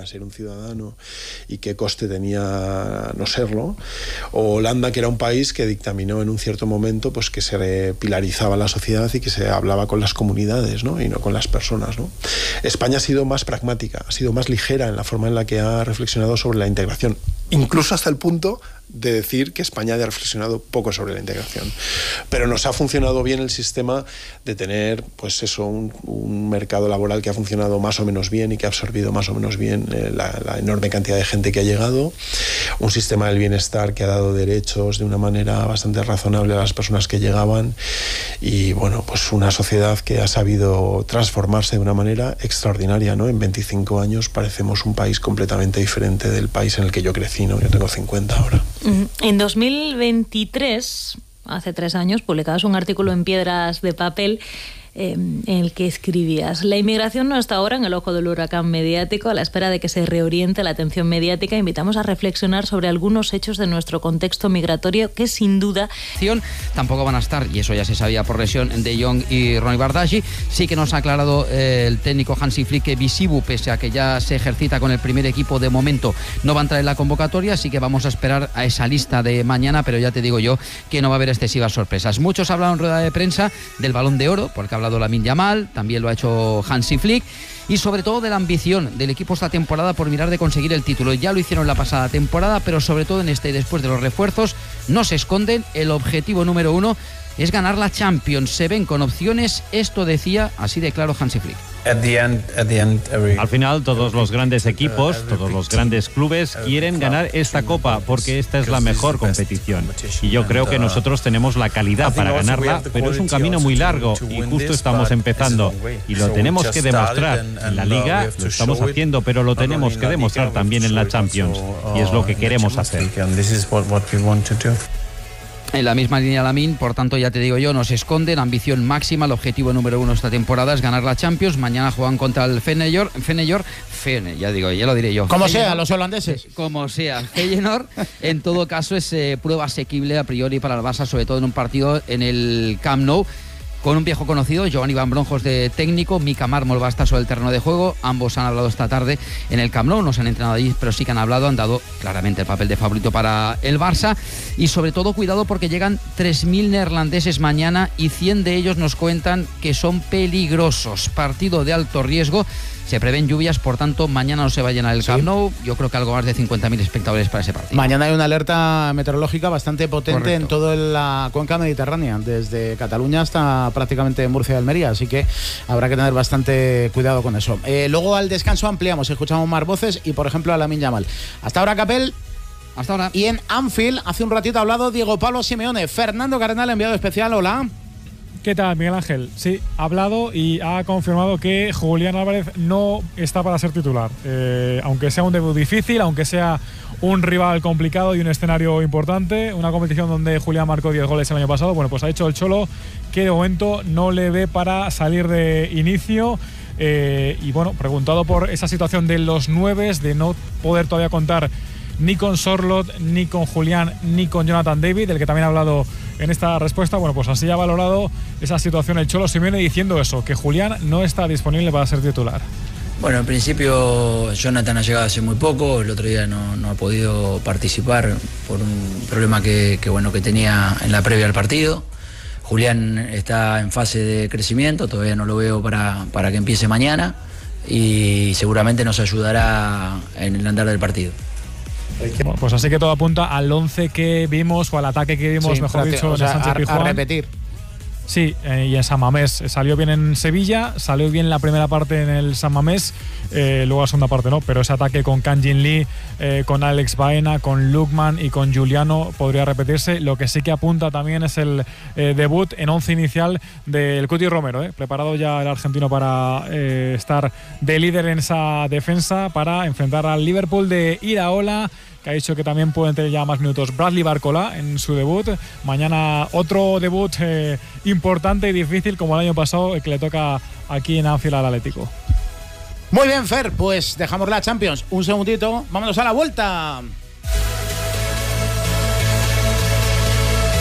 pena ser un ciudadano y qué coste tenía no serlo, o Holanda, que era un país que dictaminó en un cierto momento pues que se pilarizaba la sociedad y que se hablaba con las comunidades, ¿no? Y no con las personas, ¿no? España ha sido más pragmática, ha sido más ligera en la forma en la que ha reflexionado sobre la integración, incluso hasta el punto de decir que España ha reflexionado poco sobre la integración. Pero nos ha funcionado bien el sistema de tener, pues eso, un mercado laboral que ha funcionado más o menos bien y que ha absorbido más o menos bien la enorme cantidad de gente que ha llegado, un sistema del bienestar que ha dado derechos de una manera bastante razonable a las personas que llegaban y, bueno, pues una sociedad que ha sabido transformarse de una manera extraordinaria, ¿no? En 25 años parecemos un país completamente diferente del país en el que yo crecí, ¿no? Yo tengo 50 ahora. En 2023, hace 3 años, publicabas un artículo en Piedras de Papel en el que escribías: la inmigración no está ahora en el ojo del huracán mediático. A la espera de que se reoriente la atención mediática, invitamos a reflexionar sobre algunos hechos de nuestro contexto migratorio que sin duda tampoco van a estar, y eso ya se sabía por lesión de Jong y Ronnie Bardghji. Sí que nos ha aclarado el técnico Hansi Flick que Bisibu, pese a que ya se ejercita con el primer equipo, de momento no va a entrar en la convocatoria, así que vamos a esperar a esa lista de mañana, pero ya te digo yo que no va a haber excesivas sorpresas. Muchos hablaron en rueda de prensa del Balón de Oro, porque ha hablado Lamine Yamal, también lo ha hecho Hansi Flick, y sobre todo de la ambición del equipo esta temporada por mirar de conseguir el título. Ya lo hicieron la pasada temporada, pero sobre todo en este y después de los refuerzos no se esconden. El objetivo número 1 es ganar la Champions. Se ven con opciones, esto decía así de claro Hansi Flick. Al final, todos los grandes equipos, todos los grandes clubes quieren ganar esta copa porque esta es la mejor competición. Y yo creo que nosotros tenemos la calidad para ganarla, pero es un camino muy largo y justo estamos empezando. Y lo tenemos que demostrar. En la Liga lo estamos haciendo, pero lo tenemos que demostrar también en la Champions. Y es lo que queremos hacer. En la misma línea Lamine, por tanto ya te digo yo, no se esconden, ambición máxima, el objetivo número 1 esta temporada es ganar la Champions. Mañana juegan contra el Feyenoord, ya digo, ya lo diré yo. Como sea, los holandeses. Como sea, Feyenoord, en todo caso es prueba asequible a priori para el Barça, sobre todo en un partido en el Camp Nou, con un viejo conocido, Giovanni Van Bronckhorst de técnico. Mika Mármol va a estar sobre el terreno de juego. Ambos han hablado esta tarde en el Camp Nou, no se han entrenado allí, pero sí que han hablado, han dado claramente el papel de favorito para el Barça. Y sobre todo cuidado porque llegan 3.000 neerlandeses mañana y 100 de ellos nos cuentan que son peligrosos. Partido de alto riesgo. Se prevén lluvias, por tanto, mañana no se va a llenar el Camp Nou. Yo creo que algo más de 50.000 espectadores para ese partido. Mañana hay una alerta meteorológica bastante potente. Correcto. En toda la cuenca mediterránea, desde Cataluña hasta prácticamente Murcia y Almería, así que habrá que tener bastante cuidado con eso. Luego al descanso ampliamos, escuchamos más voces y, por ejemplo, a Lamine Yamal. Hasta ahora, Capel. Hasta ahora. Y en Anfield, hace un ratito ha hablado Diego Pablo Simeone. Fernando Cardenal, enviado especial, hola. ¿Qué tal, Miguel Ángel? Sí, ha hablado y ha confirmado que Julián Álvarez no está para ser titular. Aunque sea un debut difícil, aunque sea un rival complicado y un escenario importante, una competición donde Julián marcó 10 goles el año pasado, bueno, pues ha dicho el Cholo que de momento no le ve para salir de inicio. Y bueno, preguntado por esa situación de los 9, de no poder todavía contar ni con Sorloth, ni con Julián, ni con Jonathan David, del que también ha hablado en esta respuesta. Bueno, pues así ha valorado esa situación el Cholo Simeone, diciendo eso, que Julián no está disponible para ser titular. Bueno, en principio Jonathan ha llegado hace muy poco, el otro día no ha podido participar por un problema que tenía en la previa al partido. Julián está en fase de crecimiento, todavía no lo veo para que empiece mañana y seguramente nos ayudará en el andar del partido. Bueno, pues así que todo apunta al 11 que vimos, o al ataque que vimos, sí, mejor dicho, o sea, en Sánchez Pizjuán. A repetir. Sí, y en San Mamés salió bien en Sevilla, salió bien la primera parte en el San Mamés, luego la segunda parte no, pero ese ataque con Kang Jin Lee, con Alex Baena, con Lookman y con Giuliano podría repetirse. Lo que sí que apunta también es el debut en 11 inicial del Cuti Romero, preparado ya el argentino para estar de líder en esa defensa, para enfrentar al Liverpool de Iraola, que ha dicho que también pueden tener ya más minutos Bradley Barcola en su debut. Mañana otro debut importante y difícil, como el año pasado, el que le toca aquí en Anfield al Atlético. Muy bien, Fer, pues dejamos la Champions un segundito, vámonos a la vuelta.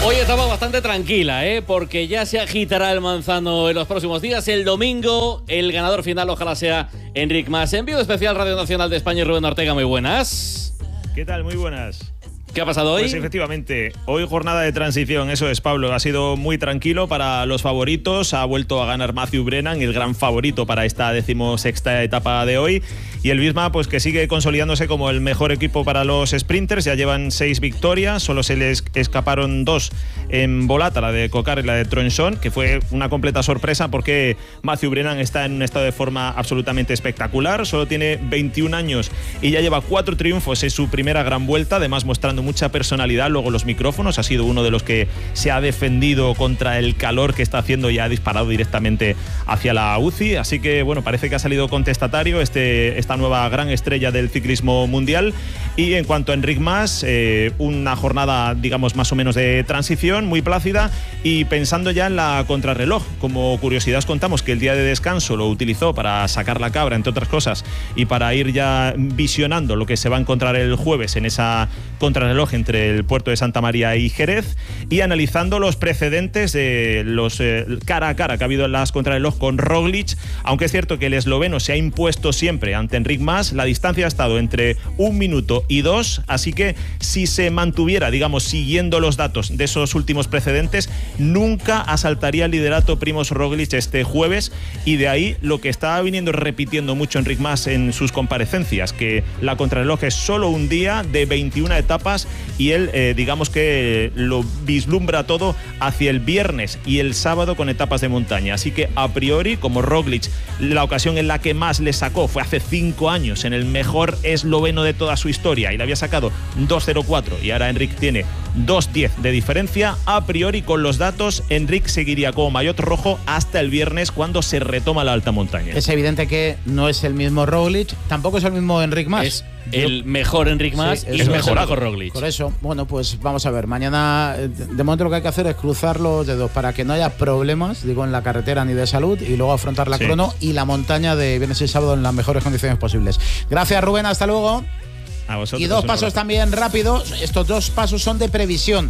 Hoy etapa bastante tranquila, porque ya se agitará el manzano en los próximos días. El domingo, el ganador final ojalá sea Enric Mas. Envío especial Radio Nacional de España y Rubén Ortega, muy buenas. ¿Qué tal? Muy buenas. ¿Qué ha pasado hoy? Pues efectivamente, hoy jornada de transición, eso es, Pablo. Ha sido muy tranquilo para los favoritos. Ha vuelto a ganar Matthew Brennan, el gran favorito para esta 16ª etapa de hoy. Y el Visma, pues que sigue consolidándose como el mejor equipo para los sprinters. Ya llevan 6 victorias, solo se les escaparon 2 en Volata, la de Cocar y la de Tronchon, que fue una completa sorpresa porque Matthew Brennan está en un estado de forma absolutamente espectacular. Solo tiene 21 años y ya lleva 4 triunfos en su primera gran vuelta, además mostrando mucha personalidad. Luego los micrófonos, ha sido uno de los que se ha defendido contra el calor que está haciendo y ha disparado directamente hacia la UCI. Así que bueno, parece que ha salido contestatario esta nueva gran estrella del ciclismo mundial. Y en cuanto a Enric Mas, una jornada digamos más o menos de transición, muy plácida, y pensando ya en la contrarreloj. Como curiosidad os contamos que el día de descanso lo utilizó para sacar la cabra, entre otras cosas, y para ir ya visionando lo que se va a encontrar el jueves en esa contrarreloj entre el puerto de Santa María y Jerez, y analizando los precedentes de los cara a cara que ha habido en las contrarreloj con Roglic. Aunque es cierto que el esloveno se ha impuesto siempre ante Enric Mas, la distancia ha estado entre 1 minuto y 2, así que si se mantuviera, digamos, siguiendo los datos de esos últimos precedentes, nunca asaltaría el liderato Primož Roglic este jueves. Y de ahí lo que está viniendo repitiendo mucho Enric Mas en sus comparecencias, que la contrarreloj es solo un día de 21 etapas, y él digamos que lo vislumbra todo hacia el viernes y el sábado con etapas de montaña. Así que a priori, como Roglic, la ocasión en la que más le sacó fue hace 5 años en el mejor esloveno de toda su historia y le había sacado 2.04, y ahora Enric tiene 2.10 de diferencia. A priori, con los datos, Enric seguiría como maillot rojo hasta el viernes, cuando se retoma la alta montaña. Es evidente que no es el mismo Roglic, tampoco es el mismo Enric Mas. Es el mejor Enric Mas, sí, y es mejorado Roglic. Por eso, bueno, pues vamos a ver. Mañana, de momento, lo que hay que hacer es cruzar los dedos para que no haya problemas, digo, en la carretera ni de salud, y luego afrontar la crono y la montaña de viernes y sábado en las mejores condiciones posibles. Gracias, Rubén, hasta luego. A vosotros. Y 2 pasos también rápidos. Estos 2 pasos son de previsión.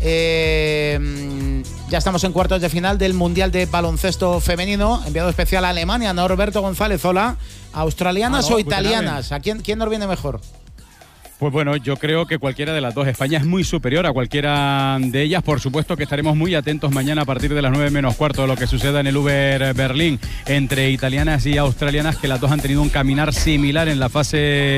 Ya estamos en cuartos de final del Mundial de Baloncesto Femenino. Enviado especial a Alemania, Norberto González. Hola. ¿Australianas o italianas? ¿A quién nos viene mejor? Pues bueno, yo creo que cualquiera de las dos. España es muy superior a cualquiera de ellas. Por supuesto que estaremos muy atentos mañana a partir de las 9 menos cuarto de lo que suceda en el Uber Berlín entre italianas y australianas, que las dos han tenido un caminar similar en la fase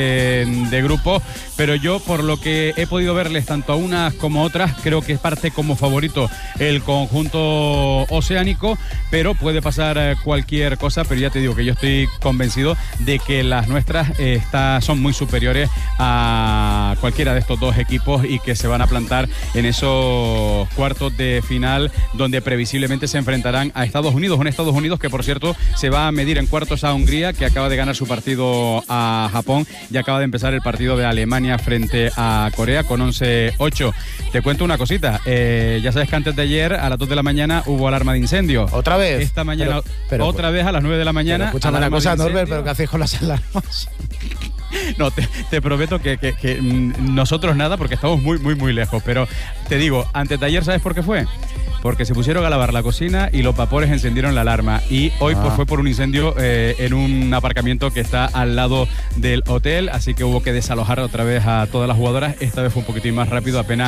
de grupo. Pero yo, por lo que he podido verles tanto a unas como a otras, creo que parte como favorito el conjunto oceánico, pero puede pasar cualquier cosa. Pero ya te digo que yo estoy convencido de que las nuestras son muy superiores a cualquiera de estos dos equipos, y que se van a plantar en esos cuartos de final, donde previsiblemente se enfrentarán a Estados Unidos. Un Estados Unidos que, por cierto, se va a medir en cuartos a Hungría, que acaba de ganar su partido a Japón, y acaba de empezar el partido de Alemania frente a Corea con 11-8. Te cuento una cosita, ya sabes que antes de ayer a las 2 de la mañana hubo alarma de incendio. ¿Otra vez? Esta mañana otra vez a las 9 de la mañana. Escúchame una cosa, Norbert, ¿pero qué hacéis con las alarmas? No, te prometo que nosotros nada, porque estamos muy lejos. Pero te digo, antes de ayer, ¿sabes por qué fue? Porque se pusieron a lavar la cocina y los vapores encendieron la alarma. Y hoy pues fue por un incendio en un aparcamiento que está al lado del hotel. Así que hubo que desalojar otra vez a todas las jugadoras. Esta vez fue un poquitín más rápido, apenas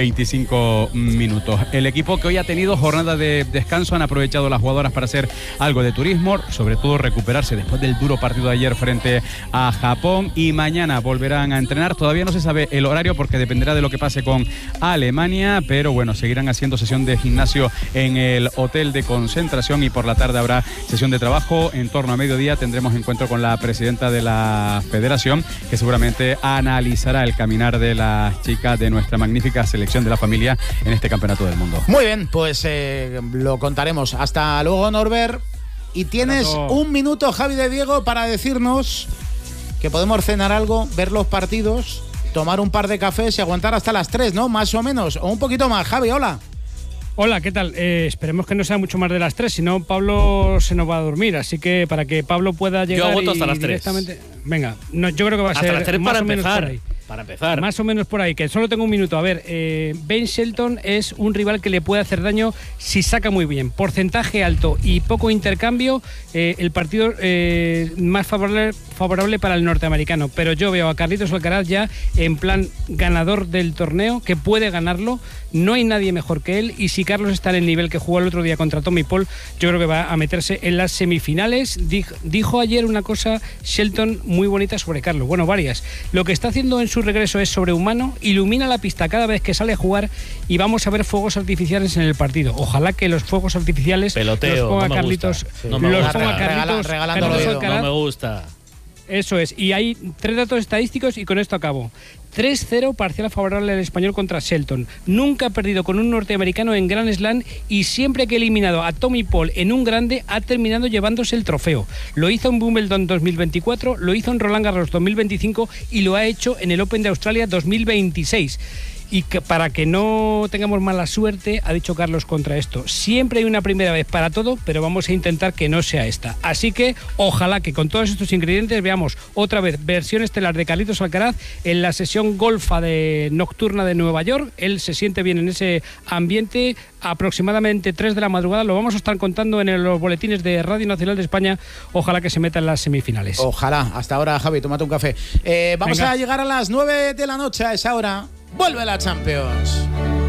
25 minutos. El equipo, que hoy ha tenido jornada de descanso, han aprovechado las jugadoras para hacer algo de turismo, sobre todo recuperarse después del duro partido de ayer frente a Japón. Y mañana volverán a entrenar. Todavía no se sabe el horario porque dependerá de lo que pase con Alemania. Pero bueno, seguirán haciendo sesión de gimnasio en el hotel de concentración, y por la tarde habrá sesión de trabajo. En torno a mediodía tendremos encuentro con la presidenta de la federación, que seguramente analizará el caminar de las chicas de nuestra magnífica selección de la familia en este campeonato del mundo. Muy bien, pues lo contaremos. Hasta luego, Norbert. Y tienes 1 minuto, Javi de Diego, para decirnos que podemos cenar algo, ver los partidos, tomar un par de cafés y aguantar hasta las 3, ¿no? Más o menos, o un poquito más. Javi, hola. Hola, ¿qué tal? Esperemos que no sea mucho más de las 3, si no Pablo se nos va a dormir, así que para que Pablo pueda llegar. Yo aguanto hasta las 3. Directamente. Venga, no, yo creo que va a ser hasta las 3 para empezar. Para empezar. Más o menos por ahí, que solo tengo un minuto. A ver, Ben Shelton es un rival que le puede hacer daño si saca muy bien. Porcentaje alto y poco intercambio, el partido más favorable para el norteamericano. Pero yo veo a Carlitos Alcaraz ya en plan ganador del torneo, que puede ganarlo. No hay nadie mejor que él, y si Carlos está en el nivel que jugó el otro día contra Tommy Paul, yo creo que va a meterse en las semifinales. Dijo ayer una cosa Shelton muy bonita sobre Carlos, bueno, varias. Lo que está haciendo en su regreso es sobrehumano, ilumina la pista cada vez que sale a jugar, y vamos a ver fuegos artificiales en el partido. Ojalá que los fuegos artificiales peloteo, los ponga no Carlitos, no me los gusta. ponga Carlitos Alcaraz. No me gusta. Eso es, y hay 3 datos estadísticos y con esto acabo. 3-0 parcial favorable al español contra Shelton. Nunca ha perdido con un norteamericano en Grand Slam, y siempre que ha eliminado a Tommy Paul en un grande ha terminado llevándose el trofeo. Lo hizo en Wimbledon 2024, lo hizo en Roland Garros 2025 y lo ha hecho en el Open de Australia 2026. Y que para que no tengamos mala suerte, ha dicho Carlos contra esto: siempre hay una primera vez para todo, pero vamos a intentar que no sea esta. Así que ojalá que con todos estos ingredientes veamos otra vez versión estelar de Carlitos Alcaraz en la sesión golfa nocturna de Nueva York. Él se siente bien en ese ambiente. Aproximadamente 3 de la madrugada, lo vamos a estar contando en los boletines de Radio Nacional de España. Ojalá que se meta en las semifinales. Ojalá. Hasta ahora, Javi, tómate un café. Vamos a llegar a las 9 de la noche. A esa hora vuelve la Champions.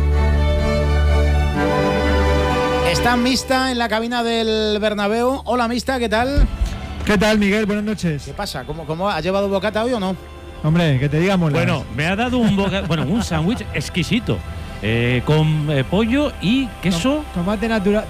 Está Mista en la cabina del Bernabéu. Hola, Mista, ¿qué tal? ¿Qué tal, Miguel? Buenas noches. ¿Qué pasa? ¿Cómo ha llevado bocata hoy o no? Hombre, que te diga mola. Bueno, me ha dado un sándwich exquisito. Con pollo y queso. Tomate natural.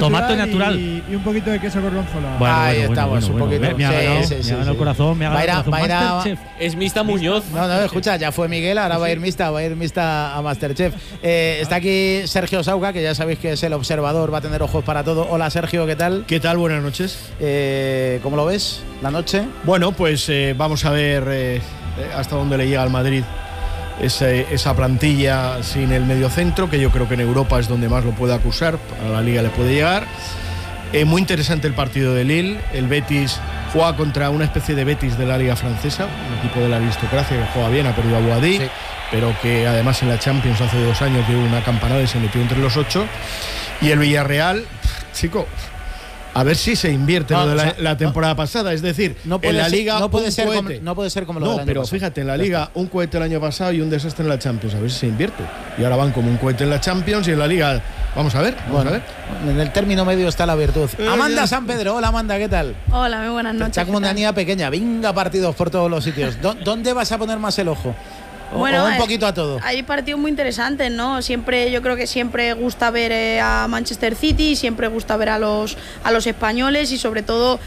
Y un poquito de queso gorgonzola. Ahí estamos, un poquito. Me ha ganado el corazón, me ha ganado el corazón. Masterchef. Es Mista Muñoz. No, escucha, ya fue Miguel, ahora va a ir Mista a Masterchef. Está aquí Sergio Sauca, que ya sabéis que es el observador, va a tener ojos para todo. Hola, Sergio, ¿qué tal? ¿Qué tal? Buenas noches. ¿Cómo lo ves la noche? Bueno, pues vamos a ver hasta dónde le llega al Madrid esa plantilla sin el mediocentro, que yo creo que en Europa es donde más lo puede acusar, a la Liga le puede llegar. Muy interesante el partido de Lille. El Betis juega contra una especie de Betis de la Liga Francesa, un equipo de la aristocracia que juega bien, ha perdido a Boadí, pero que además en la Champions hace 2 años dio una campanada y se metió entre los 8. Y el Villarreal, chico, a ver si se invierte lo de la temporada pasada. Es decir, en la Liga no puede ser como lo del año pero pasado. fíjate, en la Liga un cohete el año pasado y un desastre en la Champions. A ver si se invierte. Y ahora van como un cohete en la Champions y en la Liga. Vamos a ver. En el término medio está la virtud. Amanda San Pedro. Hola, Amanda, ¿qué tal? Hola, muy buenas noches. Está como una niña pequeña. Venga, partidos por todos los sitios. ¿Dónde vas a poner más el ojo? Bueno, o un poquito a todo. Hay partidos muy interesantes, ¿no? Yo creo que siempre gusta ver a Manchester City, siempre gusta ver a los españoles, y sobre todo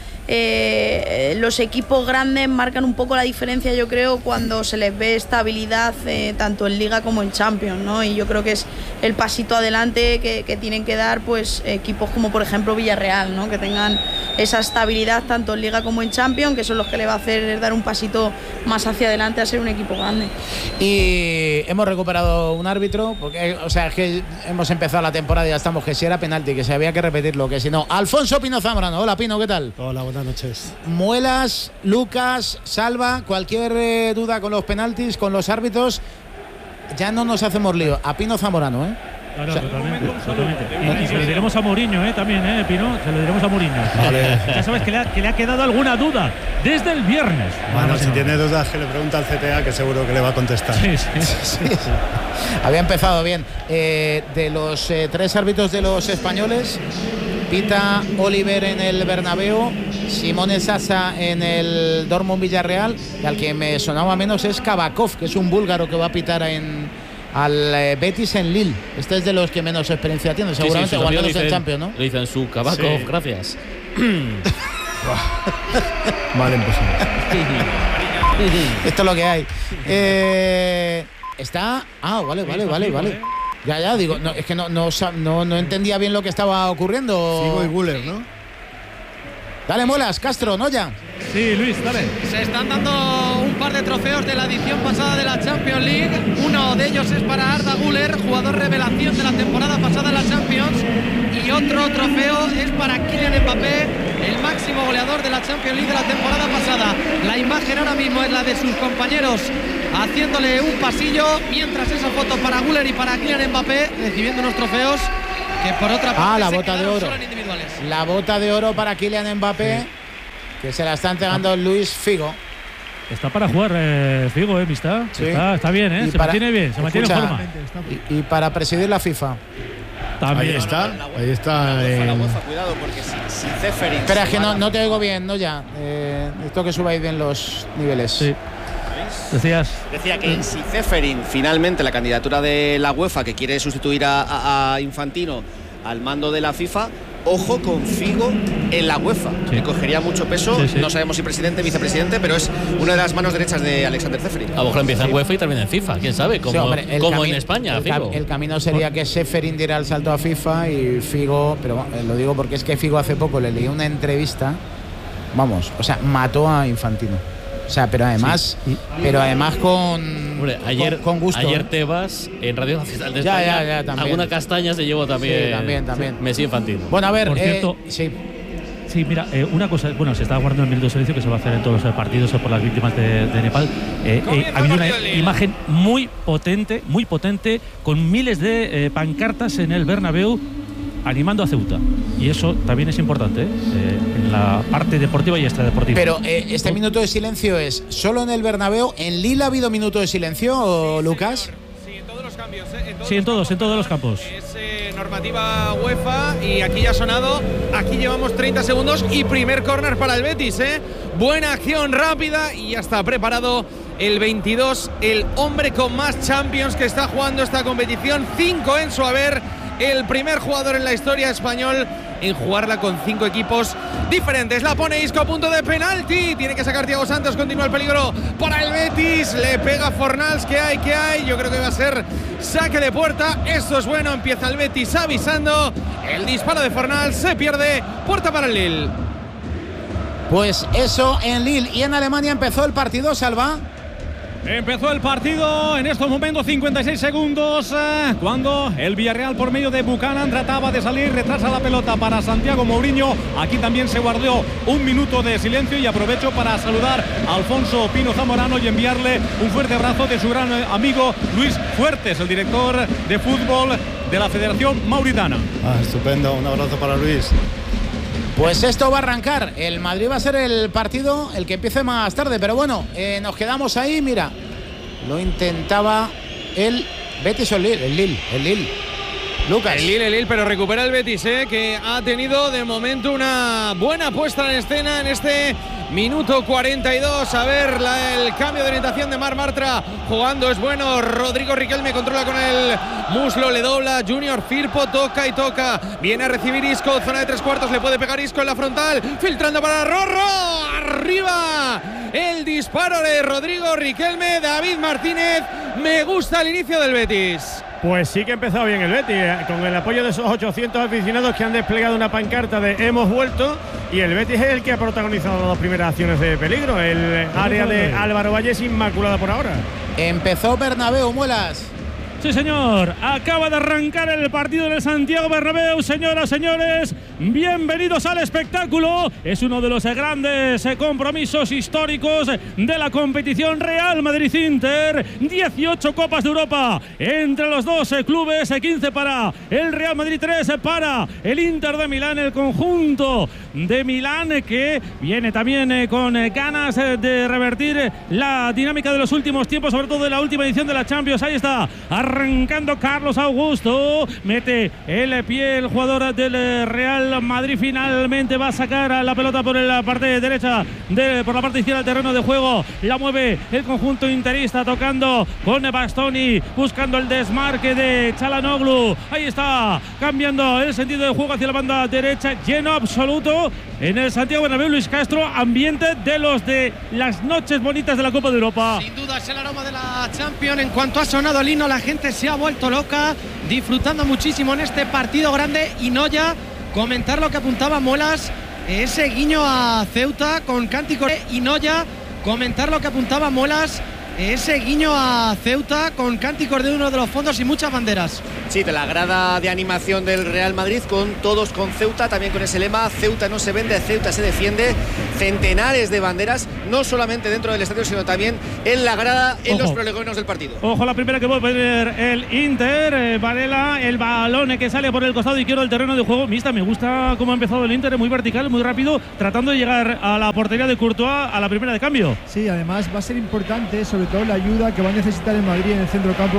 los equipos grandes marcan un poco la diferencia, yo creo, cuando se les ve estabilidad tanto en Liga como en Champions, ¿no? Y yo creo que es el pasito adelante que tienen que dar, pues, equipos como por ejemplo Villarreal, ¿no? Que tengan esa estabilidad tanto en Liga como en Champions, que son los que le va a hacer dar un pasito más hacia adelante a ser un equipo grande. Y hemos recuperado un árbitro, porque, o sea, es que hemos empezado la temporada y ya estamos, que si era penalti, que si había que repetirlo, que si no. Alfonso Pino Zambrano. Hola, Pino, ¿qué tal? Hola, buenas noches. Muelas, Lucas, Salva, cualquier duda con los penaltis, con los árbitros, ya no nos hacemos lío. A Pino Zambrano, ¿eh? No, totalmente. Y se lo diremos a Mourinho, también, Pino, se lo diremos a Mourinho. Vale. Ya sabes que le ha quedado alguna duda desde el viernes. Bueno, si tiene dudas, que le pregunta al CTA, que seguro que le va a contestar. Sí. Había empezado bien. De los 3 árbitros de los españoles, pita Oliver en el Bernabéu, Simone Sasa en el Dortmund Villarreal, y al que me sonaba menos es Kabakov, que es un búlgaro que va a pitar al Betis en Lille. Este es de los que menos experiencia tiene, seguramente, o al menos en Champions, ¿no? Le dicen su Kabakov, sí. Gracias. Mal empezado. Esto es lo que hay. Está. Vale. Ya, digo, no, es que no entendía bien lo que estaba ocurriendo. Figo y Guller, ¿no? Dale, Muelas, Castro, ¿no ya? Sí, Luis, dale. Se están dando un par de trofeos de la edición pasada de la Champions League. Uno de ellos es para Arda Güler, jugador revelación de la temporada pasada en la Champions. Y otro trofeo es para Kylian Mbappé, el máximo goleador de la Champions League de la temporada pasada. La imagen ahora mismo es la de sus compañeros haciéndole un pasillo, mientras esa foto para Güler y para Kylian Mbappé recibiendo unos trofeos que por otra parte la bota de oro. solo en individuales. La bota de oro para Kylian Mbappé, que se la está entregando Luis Figo. Está para jugar Figo, Mista. Sí. Está bien, se mantiene bien, se mantiene en forma. Y para presidir la FIFA. También. Ahí está. Cuidado, porque si Ceferin. Espera, es que no te oigo bien, ¿no? Ya. Necesito que subáis bien los niveles. Sí. Decía que si Ceferin, finalmente, la candidatura de la UEFA, que quiere sustituir a Infantino al mando de la FIFA, ojo con Figo en la UEFA, que cogería mucho peso. No sabemos si presidente, vicepresidente, pero es una de las manos derechas de Alexander Ceferin. A lo mejor empieza en UEFA y termina en FIFA, quién sabe, como en España. El camino sería que Ceferin diera el salto a FIFA y Figo, pero lo digo porque es que Figo hace poco le leí una entrevista, mató a Infantino. O sea, pero además con gusto. Ayer Tebas en Radio Nacional de España, ya, también. Alguna castaña se llevó también. Sí, también. Messi Infantino. Bueno, a ver, por cierto, Sí, mira, una cosa, se está guardando el minuto de silencio que se va a hacer en todos los partidos por las víctimas de Nepal. Ha habido una imagen muy potente, con miles de pancartas en el Bernabéu animando a Ceuta. Y eso también es importante en la parte deportiva y extradeportiva. Pero este minuto de silencio es solo en el Bernabéu. ¿En Lille ha habido minuto de silencio, Lucas? Sí, en todos los cambios. En todos los campos. Es normativa UEFA y aquí ya ha sonado. Aquí llevamos 30 segundos y primer córner para el Betis. Buena acción rápida y ya está preparado el 22, el hombre con más Champions que está jugando esta competición. 5 en su haber. El primer jugador en la historia español en jugarla con 5 equipos diferentes. La pone Isco a punto de penalti. Tiene que sacar Thiago Santos. Continúa el peligro para el Betis. Le pega Fornals. ¿Qué hay? Yo creo que va a ser saque de puerta. Esto es bueno. Empieza el Betis avisando. El disparo de Fornals se pierde. Puerta para el Lille. Pues eso en Lille. Y en Alemania empezó el partido, Salva. Empezó el partido en estos momentos, 56 segundos, cuando el Villarreal por medio de Buchanan trataba de salir, retrasa la pelota para Santiago Mourinho. Aquí también se guardó un minuto de silencio y aprovecho para saludar a Alfonso Pino Zamorano y enviarle un fuerte abrazo de su gran amigo Luis Fuertes, el director de fútbol de la Federación Mauritana. Estupendo, un abrazo para Luis. Pues esto va a arrancar. El Madrid va a ser el partido el que empiece más tarde. Pero bueno, nos quedamos ahí. Mira, lo intentaba el Betis o el Lille. Lucas. El Lille, pero recupera el Betis, que ha tenido de momento una buena puesta en escena en este minuto 42. A ver, el cambio de orientación de Marc Bartra. Jugando es bueno. Rodrigo Riquelme controla con el muslo, le dobla. Junior Firpo toca y toca. Viene a recibir Isco, zona de 3/4. Le puede pegar Isco en la frontal. Filtrando para Rorro. Arriba. El disparo de Rodrigo Riquelme. David Martínez. Me gusta el inicio del Betis. Pues sí que ha empezado bien el Betis, con el apoyo de esos 800 aficionados que han desplegado una pancarta de hemos vuelto, y el Betis es el que ha protagonizado las dos primeras acciones de peligro. El área de Álvaro Valle es inmaculada por ahora. Empezó Bernabéu, Muelas. Sí, señor. Acaba de arrancar el partido del Santiago Bernabéu. Señoras, señores, bienvenidos al espectáculo. Es uno de los grandes compromisos históricos de la competición. Real Madrid-Inter. 18 Copas de Europa entre los dos clubes. 15 para el Real Madrid, 3 para el Inter de Milán. El conjunto de Milán que viene también con ganas de revertir la dinámica de los últimos tiempos, sobre todo de la última edición de la Champions. Ahí está arrancando Carlos Augusto, mete el pie el jugador del Real Madrid, finalmente va a sacar la pelota por la parte derecha, por la parte izquierda del terreno de juego, la mueve el conjunto interista tocando con Bastoni, buscando el desmarque de Çalhanoğlu. Ahí está cambiando el sentido de juego hacia la banda derecha, lleno absoluto en el Santiago Bernabéu. Luis Castro, ambiente de los de las noches bonitas de la Copa de Europa. Sin duda es el aroma de la Champions. En cuanto ha sonado el himno, la gente se ha vuelto loca, disfrutando muchísimo en este partido grande. Y no ya comentar lo que apuntaba Muelas, ese guiño a Ceuta con cánticos. Y no ya comentar lo que apuntaba Muelas, ese guiño a Ceuta con cánticos de uno de los fondos y muchas banderas. Sí, de la grada de animación del Real Madrid, con todos con Ceuta, también con ese lema: Ceuta no se vende, Ceuta se defiende. Centenares de banderas, no solamente dentro del estadio, sino también en la grada, en los prolegómenos del partido. Ojo, la primera que va a poner el Inter. Varela, el balón que sale por el costado izquierdo del terreno de juego. Mista, me gusta cómo ha empezado el Inter, muy vertical, muy rápido, tratando de llegar a la portería de Courtois a la primera de cambio. Sí, además va a ser importante, sobre todo la ayuda que va a necesitar el Madrid en el centro campo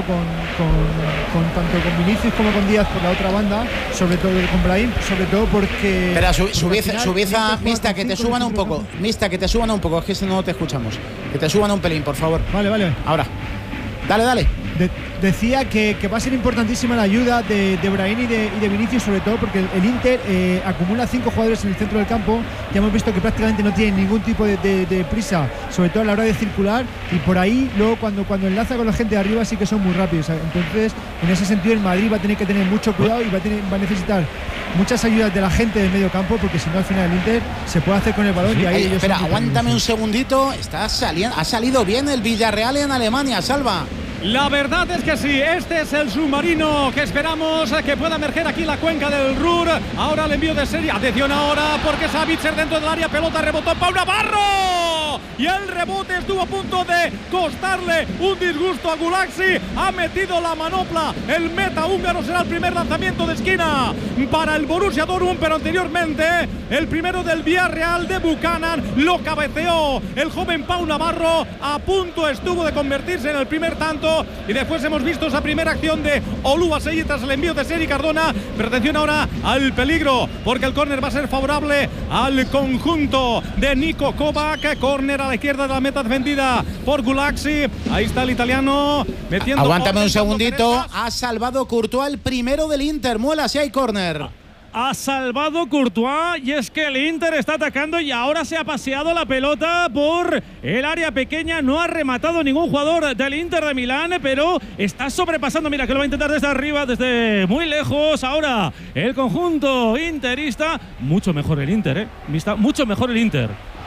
con tanto con Vinicius como con Díaz por la otra banda, sobre todo con Brahim, sobre todo porque… Espera, subiza, Mista, que te suban un poco. Mista, que te suban un poco, es que si no te escuchamos. Que te suban un pelín, por favor. Vale. Ahora. Dale. Decía que va a ser importantísima la ayuda de Brahim y de Vinicius, sobre todo porque el Inter acumula 5 jugadores en el centro del campo. Ya hemos visto que prácticamente no tienen ningún tipo de prisa, sobre todo a la hora de circular, y por ahí luego cuando enlaza con la gente de arriba sí que son muy rápidos. Entonces, en ese sentido, el Madrid va a tener que tener mucho cuidado y va a necesitar muchas ayudas de la gente del medio campo, porque si no, al final el Inter se puede hacer con el balón. Y ahí espera, aguántame un segundito. Ha salido bien el Villarreal en Alemania, Salva. La verdad es que sí, este es el submarino que esperamos que pueda emerger aquí en la cuenca del Ruhr. Ahora el envío de serie, atención ahora, porque Savitzer dentro del área, pelota rebotó Pau Navarro y el rebote estuvo a punto de costarle un disgusto a Gulaxi. Ha metido la manopla el meta húngaro, será el primer lanzamiento de esquina para el Borussia Dortmund, pero anteriormente el primero del Villarreal de Buchanan lo cabeceó el joven Pau Navarro, a punto estuvo de convertirse en el primer tanto. Y después hemos visto esa primera acción de Oluwaseyi tras el envío de Seri Cardona. Pero atención ahora al peligro, porque el córner va a ser favorable al conjunto de Niko Kovac. Córner a la izquierda de la meta defendida por Gulaxi. Ahí está el italiano metiendo. Aguántame un segundito. Ha salvado Courtois el primero del Inter. Muela, si hay córner. Ha salvado Courtois, y es que el Inter está atacando y ahora se ha paseado la pelota por el área pequeña. No ha rematado ningún jugador del Inter de Milán, pero está sobrepasando. Mira que lo va a intentar desde arriba, desde muy lejos. Ahora el conjunto interista. Mucho mejor el Inter, Está mucho mejor el Inter.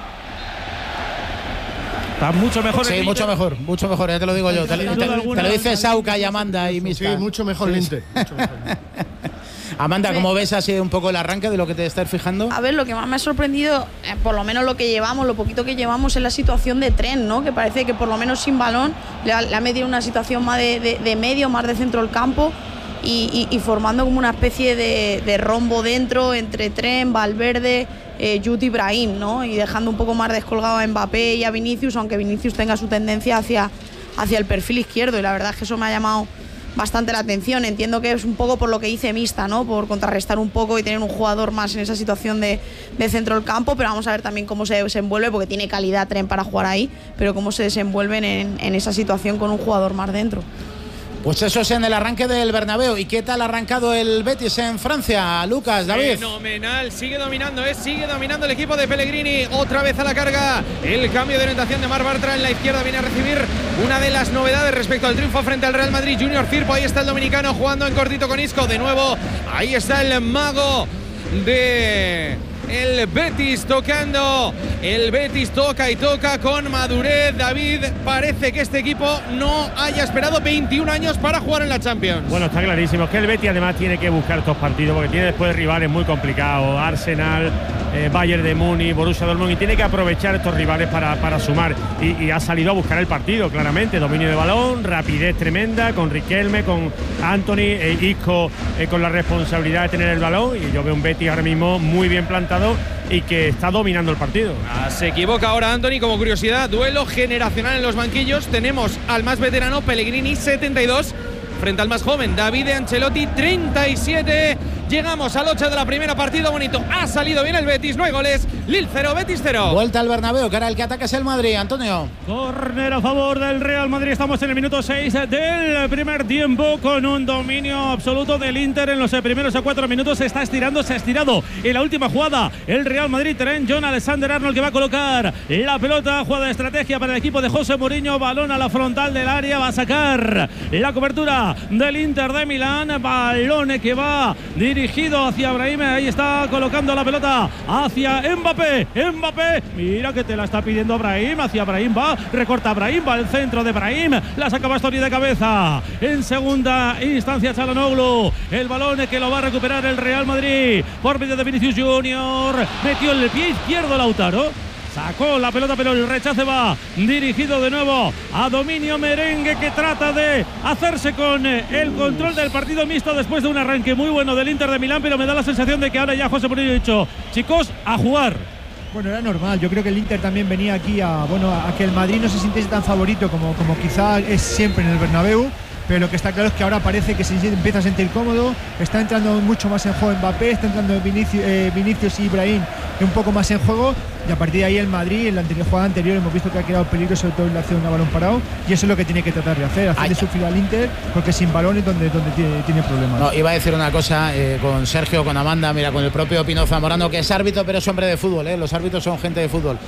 Está mucho mejor. Sí, mucho mejor, ya te lo digo yo. Te lo dice Sauca y Amanda y Mista. Sí, mucho mejor el Inter. Amanda, ¿cómo ves así un poco el arranque de lo que te estás fijando? A ver, lo que más me ha sorprendido, por lo menos lo que llevamos, lo poquito que llevamos, es la situación de Tren, ¿no? Que parece que por lo menos sin balón le ha metido una situación más de medio, más de centro del campo, y formando como una especie de rombo dentro entre Tren, Valverde, Jude y Brahim, ¿no? Y dejando un poco más descolgado a Mbappé y a Vinicius, aunque Vinicius tenga su tendencia hacia el perfil izquierdo, y la verdad es que eso me ha llamado bastante la atención. Entiendo que es un poco por lo que dice Mista, ¿no? Por contrarrestar un poco y tener un jugador más en esa situación de centro del campo, pero vamos a ver también cómo se desenvuelve, porque tiene calidad Tren para jugar ahí, pero cómo se desenvuelven en esa situación con un jugador más dentro. Pues eso es en el arranque del Bernabéu. ¿Y qué tal ha arrancado el Betis en Francia, Lucas, David? Fenomenal, sigue dominando el equipo de Pellegrini. Otra vez a la carga, el cambio de orientación de Marc Bartra en la izquierda viene a recibir una de las novedades respecto al triunfo frente al Real Madrid. Junior Firpo, ahí está el dominicano jugando en cortito con Isco. De nuevo, ahí está el mago de el Betis tocando. El Betis toca y toca con madurez. David, parece que este equipo no haya esperado 21 años para jugar en la Champions. Bueno, está clarísimo, es que el Betis además tiene que buscar estos partidos, porque tiene después rivales muy complicados: Arsenal, Bayern de Múnich, Borussia Dortmund, y tiene que aprovechar estos rivales para sumar, y ha salido a buscar el partido claramente. Dominio de balón, rapidez tremenda con Riquelme, con Anthony, Isco con la responsabilidad de tener el balón, y yo veo un Betis ahora mismo muy bien plantado y que está dominando el partido. Se equivoca ahora Anthony. Como curiosidad, duelo generacional en los banquillos. Tenemos al más veterano Pellegrini, 72, frente al más joven Davide Ancelotti, 37. Llegamos al 8 de la primera, partido bonito. Ha salido bien el Betis, no hay goles. Lille 0, Betis 0. Vuelta al Bernabéu, que ahora el que ataca es el Madrid, Antonio. Córner a favor del Real Madrid. Estamos en el minuto 6 del primer tiempo, con un dominio absoluto del Inter en los primeros 4 minutos. Se ha estirado en la última jugada el Real Madrid. Trent John Alexander-Arnold, que va a colocar la pelota. Jugada de estrategia para el equipo de José Mourinho. Balón a la frontal del área. Va a sacar la cobertura del Inter de Milán. Balón que va dirigido dirigido hacia Brahim. Ahí está colocando la pelota hacia Mbappé. Mbappé, mira que te la está pidiendo Brahim. Hacia Brahim va, recorta Brahim, va al centro de Brahim. La saca Bastoni de cabeza. En segunda instancia Çalhanoğlu. El balón que lo va a recuperar el Real Madrid por medio de Vinicius Junior. Metió el pie izquierdo Lautaro. Sacó la pelota, pero el rechace va dirigido de nuevo a dominio merengue, que trata de hacerse con el control del partido mixto después de un arranque muy bueno del Inter de Milán, pero me da la sensación de que ahora ya José Mourinho ha dicho: chicos, a jugar. Bueno, era normal. Yo creo que el Inter también venía aquí a que el Madrid no se sintiese tan favorito como quizá es siempre en el Bernabéu. Pero lo que está claro es que ahora parece que se empieza a sentir cómodo, está entrando mucho más en juego Mbappé, está entrando Vinicius y Ibrahim un poco más en juego, y a partir de ahí el Madrid, en la jugada anterior hemos visto que ha creado peligro, sobre todo en la acción a balón parado, y eso es lo que tiene que tratar de hacer de sufrir al Inter, porque sin balón es donde tiene problemas. No, iba a decir una cosa con Sergio, con Amanda, mira, con el propio Pino Zamorano, que es árbitro, pero es hombre de fútbol, los árbitros son gente de fútbol.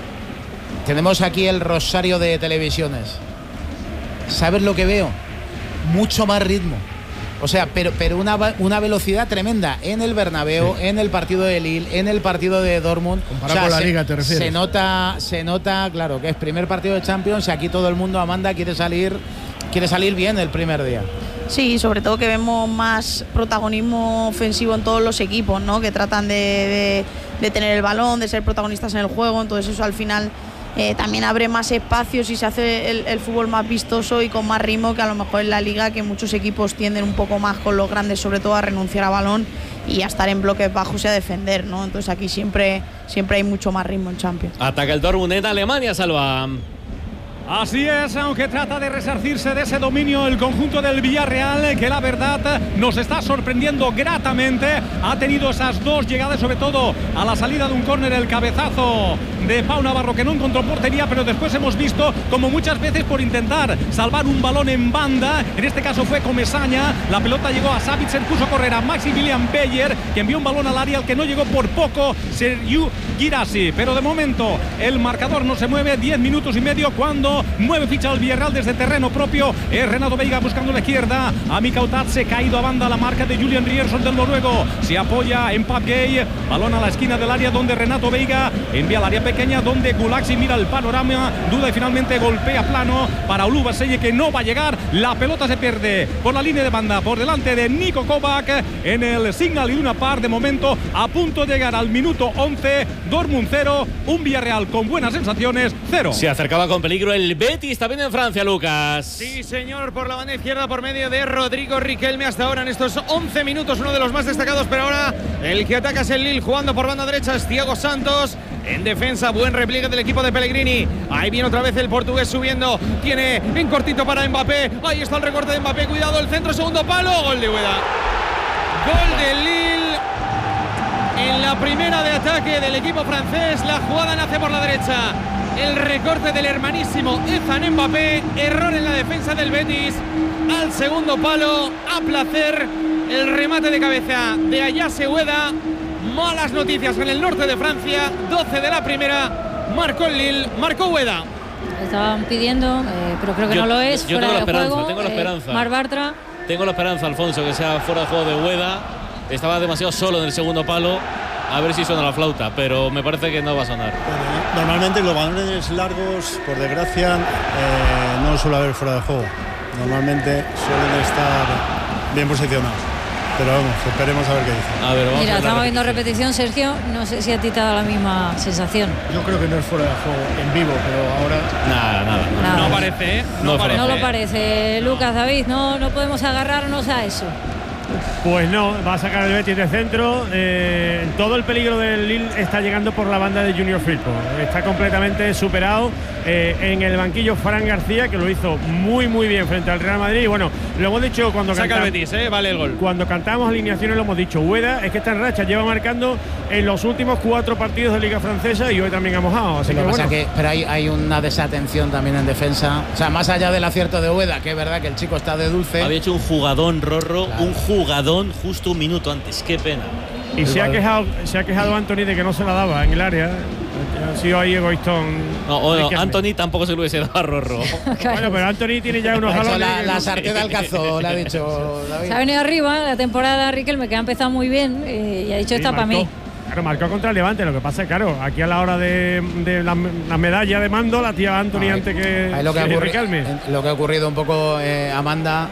Tenemos aquí el rosario de televisiones. ¿Sabes lo que veo? Mucho más ritmo, o sea, pero una velocidad tremenda en el Bernabéu, sí. En el partido de Lille, en el partido de Dortmund. Comparado con la Liga, ¿te refieres? Se nota, claro, que es primer partido de Champions y aquí todo el mundo, Amanda, quiere salir bien el primer día. Sí, sobre todo que vemos más protagonismo ofensivo en todos los equipos, ¿no? Que tratan de tener el balón, de ser protagonistas en el juego, entonces eso al final también abre más espacios y se hace el fútbol más vistoso y con más ritmo que a lo mejor en la Liga, que muchos equipos tienden un poco más con los grandes, sobre todo a renunciar a balón y a estar en bloques bajos y a defender, ¿no? Entonces aquí siempre hay mucho más ritmo en Champions. Ataca el Dortmund en Alemania, Salva. Así es, aunque trata de resarcirse de ese dominio el conjunto del Villarreal, que la verdad nos está sorprendiendo gratamente. Ha tenido esas dos llegadas, sobre todo a la salida de un córner, el cabezazo de Pau Navarro, que no encontró portería, pero después hemos visto como muchas veces por intentar salvar un balón en banda, en este caso fue Comesaña, la pelota llegó a Savitzer, puso a correr a Maximilian Beyer, que envió un balón al área al que no llegó por poco Sergiu Guirassy, pero de momento el marcador no se mueve. 10 minutos y medio cuando mueve ficha al Villarreal desde terreno propio. Es Renato Veiga buscando la izquierda. Ami Kautatse, caído a banda la marca de Julian Rierson del noruego. Se apoya en Pape Gay. Balón a la esquina del área donde Renato Veiga envía al área pequeña donde Gulaxi mira el panorama. Duda y finalmente golpea plano para Oluwaseye, que no va a llegar. La pelota se pierde por la línea de banda por delante de Niko Kovac en el Signal Iduna Park. De momento a punto de llegar al minuto 11. Dortmund 0, un Villarreal con buenas sensaciones 0. Se acercaba con peligro el Betis también en Francia, Lucas. Sí, señor, por la banda izquierda por medio de Rodrigo Riquelme. Hasta ahora en estos 11 minutos uno de los más destacados, pero ahora el que ataca es el Lille, jugando por banda derecha es Thiago Santos. En defensa, buen repliegue del equipo de Pellegrini. Ahí viene otra vez el portugués subiendo. Tiene en cortito para Mbappé. Ahí está el recorte de Mbappé. Cuidado, el centro, segundo palo. Gol de Ueda. Gol de Lille. En la primera de ataque del equipo francés, la jugada nace por la derecha. El recorte del hermanísimo Ethan Mbappé. Error en la defensa del Betis. Al segundo palo, a placer. El remate de cabeza de Ayase Ueda. Malas noticias en el norte de Francia. 12 de la primera. Marcó el Lille, marcó Ueda. Estaban pidiendo, pero creo que no lo es. Yo fuera tengo la de esperanza, juego. tengo la esperanza. Mar Bartra. Tengo la esperanza, Alfonso, que sea fuera de juego de Ueda. Estaba demasiado solo en el segundo palo. A ver si suena la flauta, pero me parece que no va a sonar. Bueno, normalmente los balones largos, por desgracia, no suele haber fuera de juego. Normalmente suelen estar bien posicionados. Pero vamos, esperemos a ver qué dice. A ver, vamos. Mira, estamos viendo repetición, Sergio. No sé si a ti te ha dado la misma sensación. Yo creo que no es fuera de juego en vivo, pero ahora... Nada. No parece, ¿eh? No lo parece, Lucas, David. No podemos agarrarnos a eso. Pues no, va a sacar el Betis de centro. Todo el peligro del Lille está llegando por la banda de Junior Firpo. Está completamente superado. En el banquillo Fran García, que lo hizo muy bien frente al Real Madrid. Y bueno, lo hemos dicho cuando saca el Betis, vale el gol. Cuando cantamos alineaciones lo hemos dicho. Ueda es que está en racha, lleva marcando en los últimos 4 partidos de Liga Francesa y hoy también ha mojado. Así pero hay una desatención también en defensa. O sea, más allá del acierto de Ueda, que es verdad que el chico está de dulce. Había hecho un jugadón, Rorro, claro. Un jugadón justo un minuto antes. Qué pena. Y se ha quejado Anthony de que no se la daba en el área. Ha sido ahí egoístón. No, Anthony tampoco se lo hubiese dado a Rorro. Bueno, pero Anthony tiene ya unos galones. La sartén de Alcazó, le ha dicho David. Se ha venido arriba la temporada Riquelme, que ha empezado muy bien y ha dicho esta para mí. Claro, marcó contra el Levante. Lo que pasa es, claro, aquí a la hora de la medalla de mando, la tía Anthony antes que Riquelme. Lo que ha ocurrido un poco, Amanda,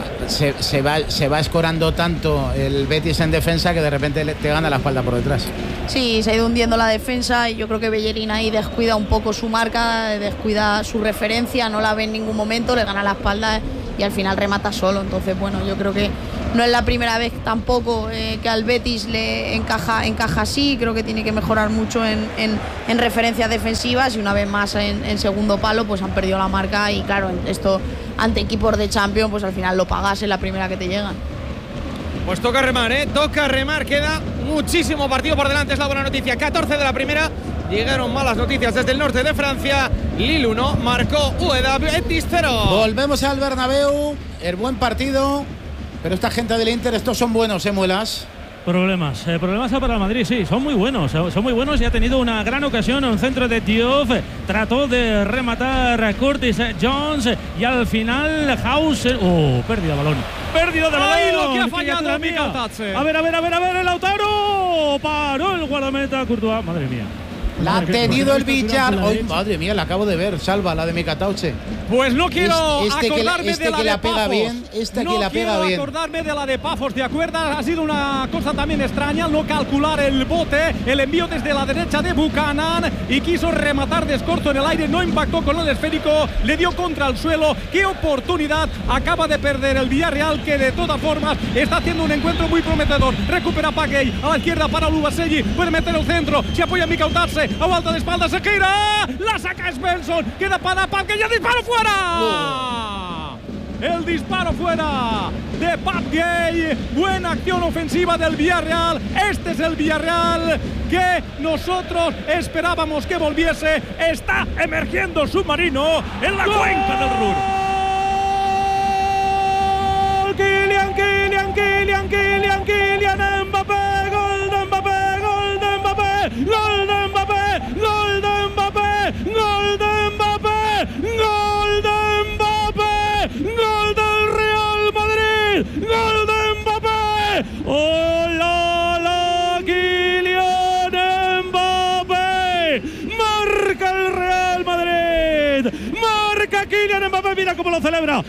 se va escorando tanto el Betis en defensa que de repente te gana la espalda por detrás. Sí, se ha ido hundiendo la defensa y yo creo que Bellerín ahí descuida un poco su marca, descuida su referencia, no la ve en ningún momento, le gana la espalda y al final remata solo. Entonces, bueno, yo creo que no es la primera vez tampoco que al Betis le encaja así. Creo que tiene que mejorar mucho en referencias defensivas y una vez más en segundo palo pues han perdido la marca y claro, esto ante equipos de Champions pues al final lo pagas en la primera que te llegan. Pues toca remar, toca remar, queda muchísimo partido por delante, es la buena noticia. 14 de la primera, llegaron malas noticias desde el norte de Francia. Lille 1, marcó Ueda, Betis 0. Volvemos al Bernabéu, el buen partido, pero esta gente del Inter, estos son buenos, Muelas. Problemas para el Madrid, sí, son muy buenos y ha tenido una gran ocasión en un centro de Diouf, trató de rematar Curtis Jones y al final Hauser, pérdida de balón. ¡Ay, lo que ha fallado Mika Tatse! A ver, el Lautaro, paró el guardameta Courtois, madre mía. La ha tenido el Villar. ¡Ay, madre mía! La acabo de ver. Salva, la de Mika Tatse. Pues no quiero acordarme de la de Pafos. No quiero acordarme de la de Pafos, ¿de acuerdo? Ha sido una cosa también extraña no calcular el bote, el envío desde la derecha de Buchanan y quiso rematar descorto en el aire, no impactó con el esférico, le dio contra el suelo. ¡Qué oportunidad! Acaba de perder el Villarreal, que de todas formas está haciendo un encuentro muy prometedor. Recupera Paguey a la izquierda para Lubaselli, puede meter el centro, se apoya Mika Tatse. Aguanta de espalda, se gira, la saca Svensson, queda para Paguey, ya disparo fuera. El disparo fuera de Paguey. Buena acción ofensiva del Villarreal. Este es el Villarreal que nosotros esperábamos que volviese. Está emergiendo submarino en la cuenca del Ruhr. Kylian Mbappé, gol de Mbappé, gol de Mbappé, gol de Mbappé, gol de Mbappé, gol de Mbappé, gol de Mbappé, gol del Real Madrid, gol de Mbappé. ¡Hola, Kylian Mbappé! Marca el Real Madrid, marca Kylian Mbappé, mira cómo lo celebra,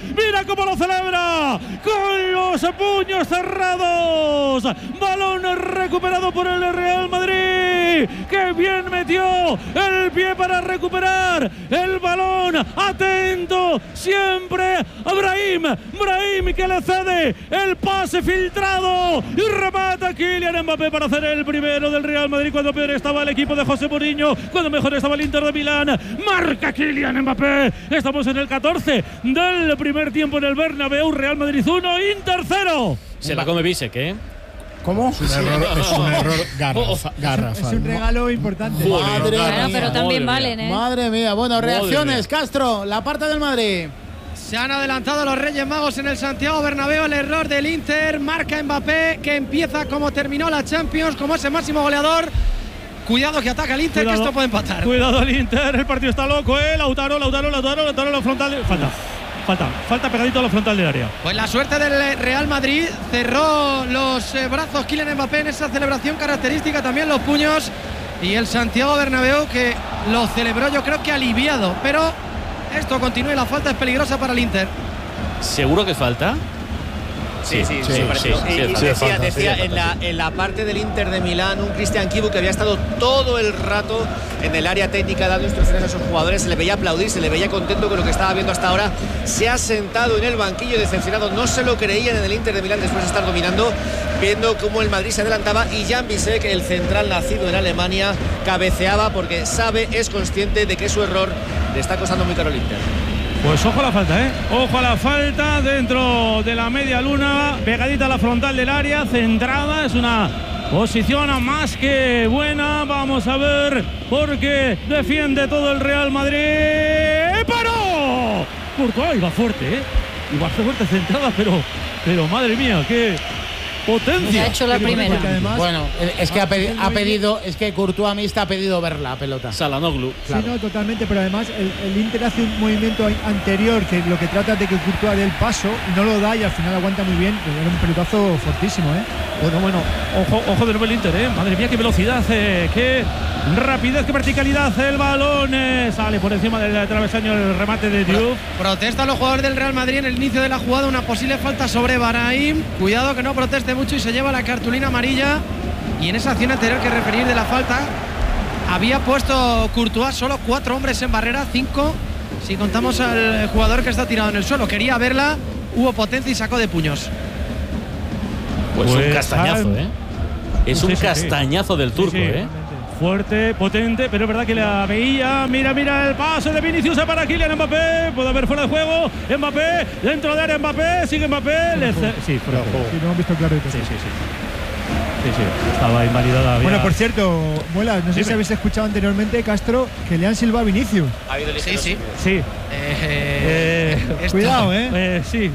con los puños cerrados. Balón recuperado por el Real Madrid. ¡Qué bien metió el pie para recuperar el balón! Atento siempre a Brahim que le cede el pase filtrado y remata Kylian Mbappé para hacer el primero del Real Madrid cuando peor estaba el equipo de José Mourinho, cuando mejor estaba el Inter de Milán. Marca Kylian Mbappé. Estamos en el 14 del primer tiempo en el Bernabéu. Real Madrid 1, Inter 0. Se la come Bisek, ¿Cómo? Es un error garrafal. Es un regalo importante. Madre mía. Pero también valen, Madre mía. Bueno, reacciones, Castro, la parte del Madrid. Se han adelantado los Reyes Magos en el Santiago Bernabéu. El error del Inter. Marca Mbappé, que empieza como terminó la Champions, como ese máximo goleador. Cuidado que ataca el Inter, que esto puede empatar. Cuidado el Inter, el partido está loco, Lautaro, la frontal. Falta pegadito a la frontal del área. Pues la suerte del Real Madrid, cerró los brazos Kylian Mbappé en esa celebración característica, también los puños, y el Santiago Bernabéu que lo celebró yo creo que aliviado, pero esto continúa y la falta es peligrosa para el Inter. ¿Seguro que falta? Sí, decía en la parte del Inter de Milán, un Christian Kibu que había estado todo el rato en el área técnica dando instrucciones a sus jugadores, se le veía aplaudir, se le veía contento con lo que estaba viendo hasta ahora, se ha sentado en el banquillo decepcionado, no se lo creían en el Inter de Milán después de estar dominando, viendo cómo el Madrid se adelantaba y Jan Bisek, el central nacido en Alemania, cabeceaba porque sabe, es consciente de que su error le está costando muy caro al Inter. Pues ojo a la falta, Ojo a la falta dentro de la media luna, pegadita a la frontal del área, centrada, es una posición más que buena. Vamos a ver, porque defiende todo el Real Madrid. ¡Paró! Courtois iba fuerte, Iba fuerte centrada, pero madre mía, qué Potencia. Ha hecho la primera. Además, bueno, es que ha pedido, es que Courtois Mista ha pedido ver la pelota. Salanoglu. Claro. Sí, no, totalmente, pero además el Inter hace un movimiento anterior que lo que trata de que Courtois dé el paso y no lo da y al final aguanta muy bien. Era un pelotazo fortísimo, Bueno, ojo de nuevo el Inter, Madre mía, qué velocidad, qué rapidez, qué verticalidad. El balón sale por encima del travesaño el remate de Diouf. Protestan los jugadores del Real Madrid en el inicio de la jugada, una posible falta sobre Brahim. Cuidado que no proteste mucho y se lleva la cartulina amarilla. Y en esa acción anterior que referir de la falta, había puesto Courtois solo 4 hombres en barrera, 5 si contamos al jugador que está tirado en el suelo. Quería verla, hubo potencia y sacó de puños. Pues un castañazo, Es un castañazo del turco, Fuerte, potente, pero es verdad que la veía. Mira el pase de Vinicius para Kylian Mbappé. Puede haber fuera de juego. Mbappé, dentro de área Mbappé. Sigue Mbappé. Sí, fuera de juego. Sí, lo hemos visto claro. Sí. Estaba invalidada. Bueno, por cierto, Muela, no sé si habéis escuchado anteriormente, Castro, que le han silbado a Vinicius. Ha habido ligeros. Sí. Cuidado, sí,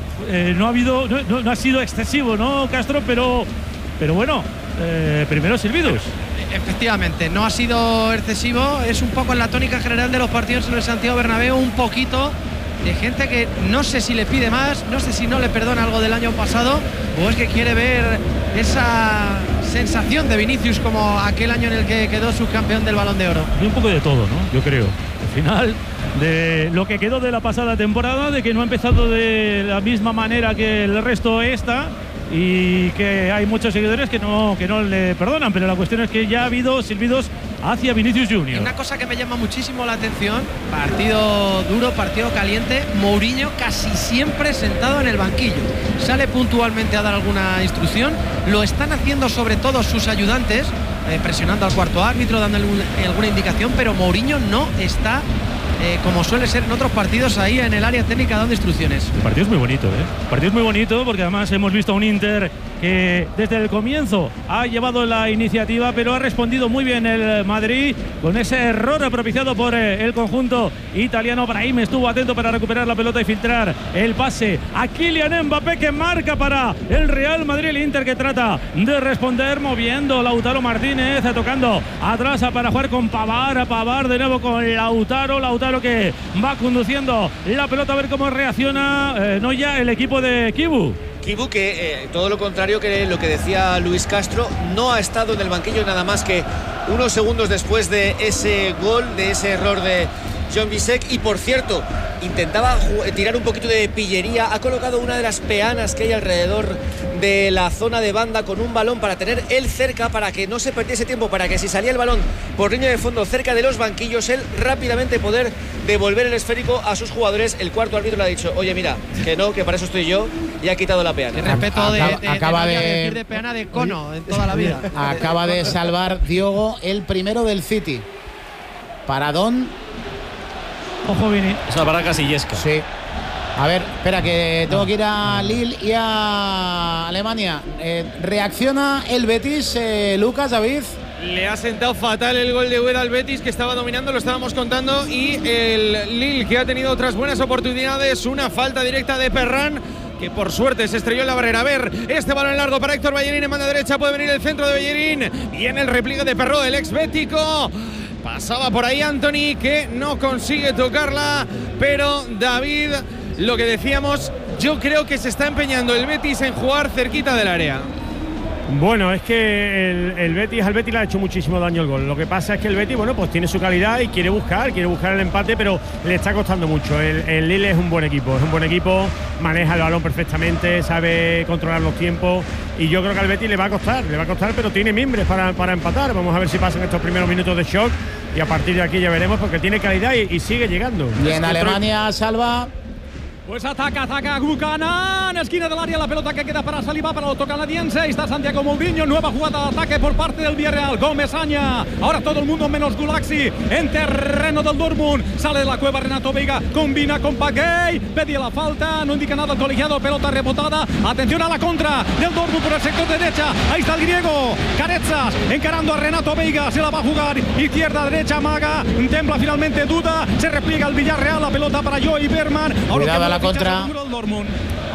no ha sido excesivo, ¿no, Castro? Pero bueno, primero silbidos. Efectivamente, no ha sido excesivo. Es un poco en la tónica general de los partidos en el Santiago Bernabéu, un poquito de gente que no sé si le pide más, no sé si no le perdona algo del año pasado o es que quiere ver esa sensación de Vinicius como aquel año en el que quedó subcampeón del Balón de Oro. Y un poco de todo, ¿no? Yo creo. Al final, de lo que quedó de la pasada temporada, de que no ha empezado de la misma manera que el resto esta, y que hay muchos seguidores que no le perdonan, pero la cuestión es que ya ha habido silbidos hacia Vinicius Junior. Una cosa que me llama muchísimo la atención, partido duro, partido caliente, Mourinho casi siempre sentado en el banquillo, sale puntualmente a dar alguna instrucción, lo están haciendo sobre todo sus ayudantes, presionando al cuarto árbitro, dando alguna indicación, pero Mourinho no está como suele ser en otros partidos ahí en el área técnica dando instrucciones. El partido es muy bonito, El partido es muy bonito porque además hemos visto a un Inter que desde el comienzo ha llevado la iniciativa, pero ha respondido muy bien el Madrid con ese error propiciado por el conjunto italiano. Brahim estuvo atento para recuperar la pelota y filtrar el pase a Kylian Mbappé, que marca para el Real Madrid. El Inter que trata de responder moviendo Lautaro Martínez, tocando atrás para jugar con Pavard de nuevo con Lautaro que va conduciendo la pelota, a ver cómo reacciona no ya el equipo de Kibu que todo lo contrario que lo que decía Luis Castro, no ha estado en el banquillo nada más que unos segundos después de ese gol, de ese error de John Bisek. Y por cierto, intentaba tirar un poquito de pillería, ha colocado una de las peanas que hay alrededor de la zona de banda con un balón para tener él cerca, para que no se perdiese tiempo, para que si salía el balón por línea de fondo cerca de los banquillos, él rápidamente poder devolver el esférico a sus jugadores. El cuarto árbitro le ha dicho: oye, mira, que no, que para eso estoy yo, y ha quitado la peana. El respeto acaba de decir de peana de cono en toda la vida. Acaba de salvar Diogo el primero del City. Paradón. Ojo, Vini. Esa para Casillesca. Sí. A ver, espera, que tengo que ir a Lille y a Alemania. ¿Reacciona el Betis, Lucas, David? Le ha sentado fatal el gol de Ueda al Betis, que estaba dominando, lo estábamos contando, y el Lille, que ha tenido otras buenas oportunidades. Una falta directa de Perrán, que por suerte se estrelló en la barrera. A ver, este balón largo para Héctor Bellerín en banda derecha, puede venir el centro de Bellerín, y en el repliegue de Perró, el ex bético. Pasaba por ahí Anthony, que no consigue tocarla, pero David, lo que decíamos, yo creo que se está empeñando el Betis en jugar cerquita del área. Bueno, es que al Betis le ha hecho muchísimo daño el gol. Lo que pasa es que el Betis, bueno, pues tiene su calidad y quiere buscar el empate, pero le está costando mucho. El Lille es un buen equipo, maneja el balón perfectamente, sabe controlar los tiempos, y yo creo que al Betis le va a costar, pero tiene mimbres para empatar. Vamos a ver si pasan estos primeros minutos de shock y a partir de aquí ya veremos, porque tiene calidad y sigue llegando. Y en Alemania, Salva. Pues ataca Buchanan, esquina del área, la pelota que queda para Saliba, para el otro canadiense. Está Santiago Mourinho, nueva jugada de ataque por parte del Villarreal. Gómez Aña, ahora todo el mundo menos Gulaxi en terreno del Dortmund. Sale de la cueva Renato Veiga, combina con Paguey, pedía la falta, no indica nada el colegiado, pelota rebotada. Atención a la contra del Dortmund por el sector derecha. Ahí está el griego, Carezas, encarando a Renato Veiga, se la va a jugar izquierda, derecha, Maga, tembla finalmente, duda, se repliega el Villarreal, la pelota para Joey Berman. Cuidado a la contra.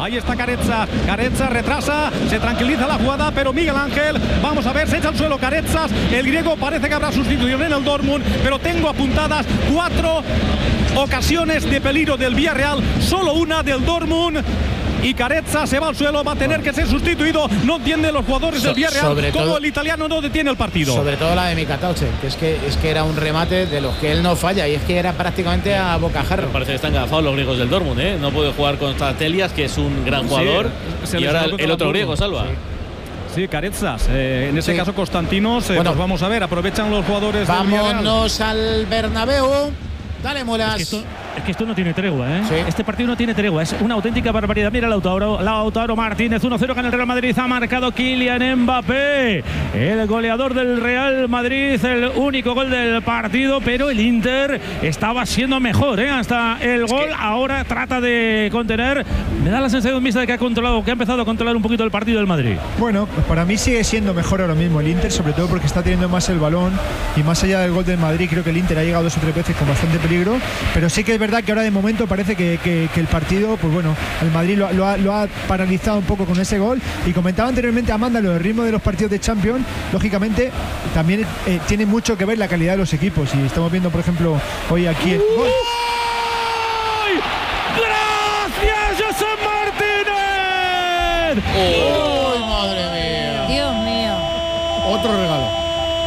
Ahí está Carezza. Carezza retrasa, se tranquiliza la jugada, pero Miguel Ángel, vamos a ver, se echa al suelo Carezza. El griego parece que habrá sustitución en el Dortmund, pero tengo apuntadas 4 ocasiones de peligro del Villarreal, solo una del Dortmund. Y Carezza se va al suelo, va a tener que ser sustituido. No entienden los jugadores del Villarreal cómo el italiano no detiene el partido. Sobre todo la de Mikatauche, que es que era un remate de los que él no falla, y es que era prácticamente a bocajarro. Me parece que están agafados los griegos del Dortmund, ¿eh? No puede jugar contra Telias, que es un gran jugador, y ahora el otro griego, Salva. Sí, Carezza. En este caso, Constantinos. Bueno, pues vamos a ver, aprovechan los jugadores del Villarreal. Vámonos al Bernabéu. Dale, Mulas. Es que esto no tiene tregua, ¿eh? Sí. Este partido no tiene tregua, es una auténtica barbaridad. Mira Lautaro Martínez, 1-0 gana el Real Madrid. Ha marcado Kylian Mbappé, el goleador del Real Madrid, el único gol del partido, pero el Inter estaba siendo mejor, ¿eh? Hasta el gol. Ahora trata de contener. Me da la sensación mixta de que ha empezado a controlar un poquito el partido del Madrid. Bueno, pues para mí sigue siendo mejor ahora mismo el Inter, sobre todo porque está teniendo más el balón, y más allá del gol del Madrid, creo que el Inter ha llegado 2 o 3 veces con bastante peligro, pero sí que es verdad que ahora de momento parece que el partido, pues bueno, el Madrid lo ha paralizado un poco con ese gol. Y comentaba anteriormente Amanda lo del ritmo de los partidos de Champions, lógicamente también tiene mucho que ver la calidad de los equipos, y estamos viendo, por ejemplo, hoy aquí el gol. ¡Gracias, José Martínez! ¡Oh, madre mía! Dios mío. Otro regalo.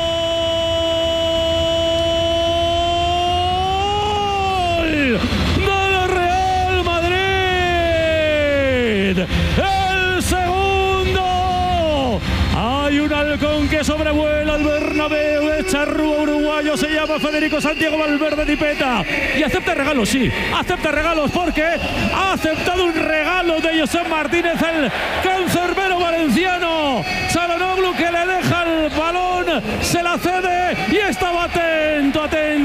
¡Del Real Madrid! ¡El segundo! Hay un halcón que sobrevuela el Bernabéu, echa rumbo uruguayo, se llama Federico Santiago Valverde Tipeta, y acepta regalos, sí, acepta regalos, porque ha aceptado un regalo de José Martínez, el cancerbero valenciano. Çalhanoğlu, que le deja el balón, se la cede y estaba atento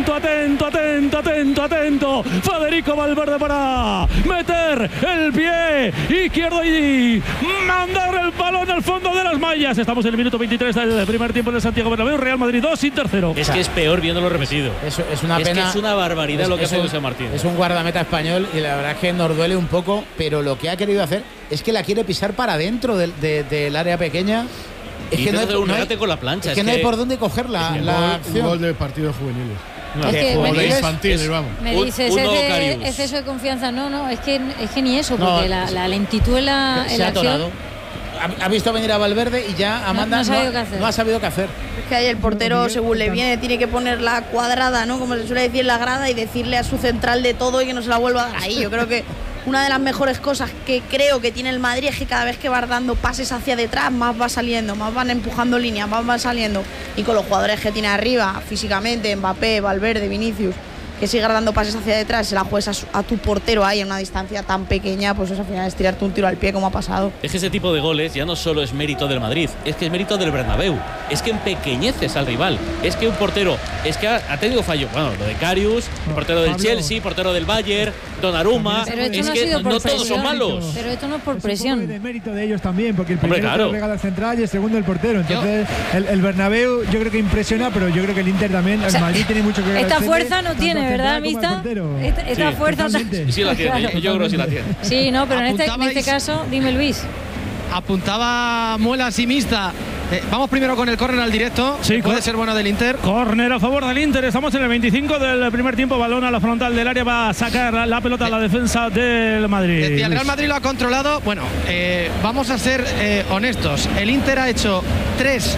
Federico Valverde para meter el pie izquierdo y mandar el balón al fondo de las mallas. Estamos en el minuto 23 del primer tiempo de Santiago Bernabéu. Real Madrid 2, Inter 0. Es que es peor viéndolo repetido. Es una pena. Que es una barbaridad lo que hace José Martínez. Es un guardameta español, y la verdad es que nos duele un poco, pero lo que ha querido hacer es que la quiere pisar para dentro del área pequeña. Es que no hay un regate con la plancha. Es que no hay por dónde coger la acción. Un gol de partidos juveniles. No, es que o de infantiles, vamos. Me dices, exceso de confianza. No, es que ni eso, porque la lentitud en la acción. Ha visto venir a Valverde y ya Amanda no ha sabido qué hacer. Es que ahí el portero, según le viene, tiene que poner la cuadrada, ¿no? Como se suele decir, la grada, y decirle a su central de todo y que no se la vuelva a dar ahí. Yo creo que una de las mejores cosas que creo que tiene el Madrid es que cada vez que va dando pases hacia detrás, más va saliendo, más van empujando líneas, más van saliendo. Y con los jugadores que tiene arriba, físicamente, Mbappé, Valverde, Vinicius, que sigas dando pases hacia detrás, se la juegas a tu portero ahí en una distancia tan pequeña, pues eso al final es tirarte un tiro al pie, como ha pasado. Es que ese tipo de goles ya no solo es mérito del Madrid, es que es mérito del Bernabéu. Es que empequeñeces al rival. Es que un portero, es que ha tenido fallo. Bueno, lo de Karius, portero del Chelsea, portero del Bayern, Donnarumma. Pero esto es que no todos son malos. Pero esto no es por presión. Es mérito de ellos también, porque el primero lo regala al central y el segundo el portero. Entonces, el Bernabéu yo creo que impresiona, pero yo creo que el Inter también, el Madrid tiene mucho que ver. Esta fuerza no tiene, ¿verdad, Mista? Esta fuerza sí la tiene, claro. Yo creo que sí la tiene. Sí, no, pero en este caso, dime, Luis. Apuntaba Muelas y Mista. Vamos primero con el córner al directo. Sí, puede ser bueno del Inter. Córner a favor del Inter. Estamos en el 25 del primer tiempo. Balón a la frontal del área. Va a sacar la pelota a la defensa del Madrid. Decía, el Real Madrid lo ha controlado. Bueno, vamos a ser honestos. El Inter ha hecho 3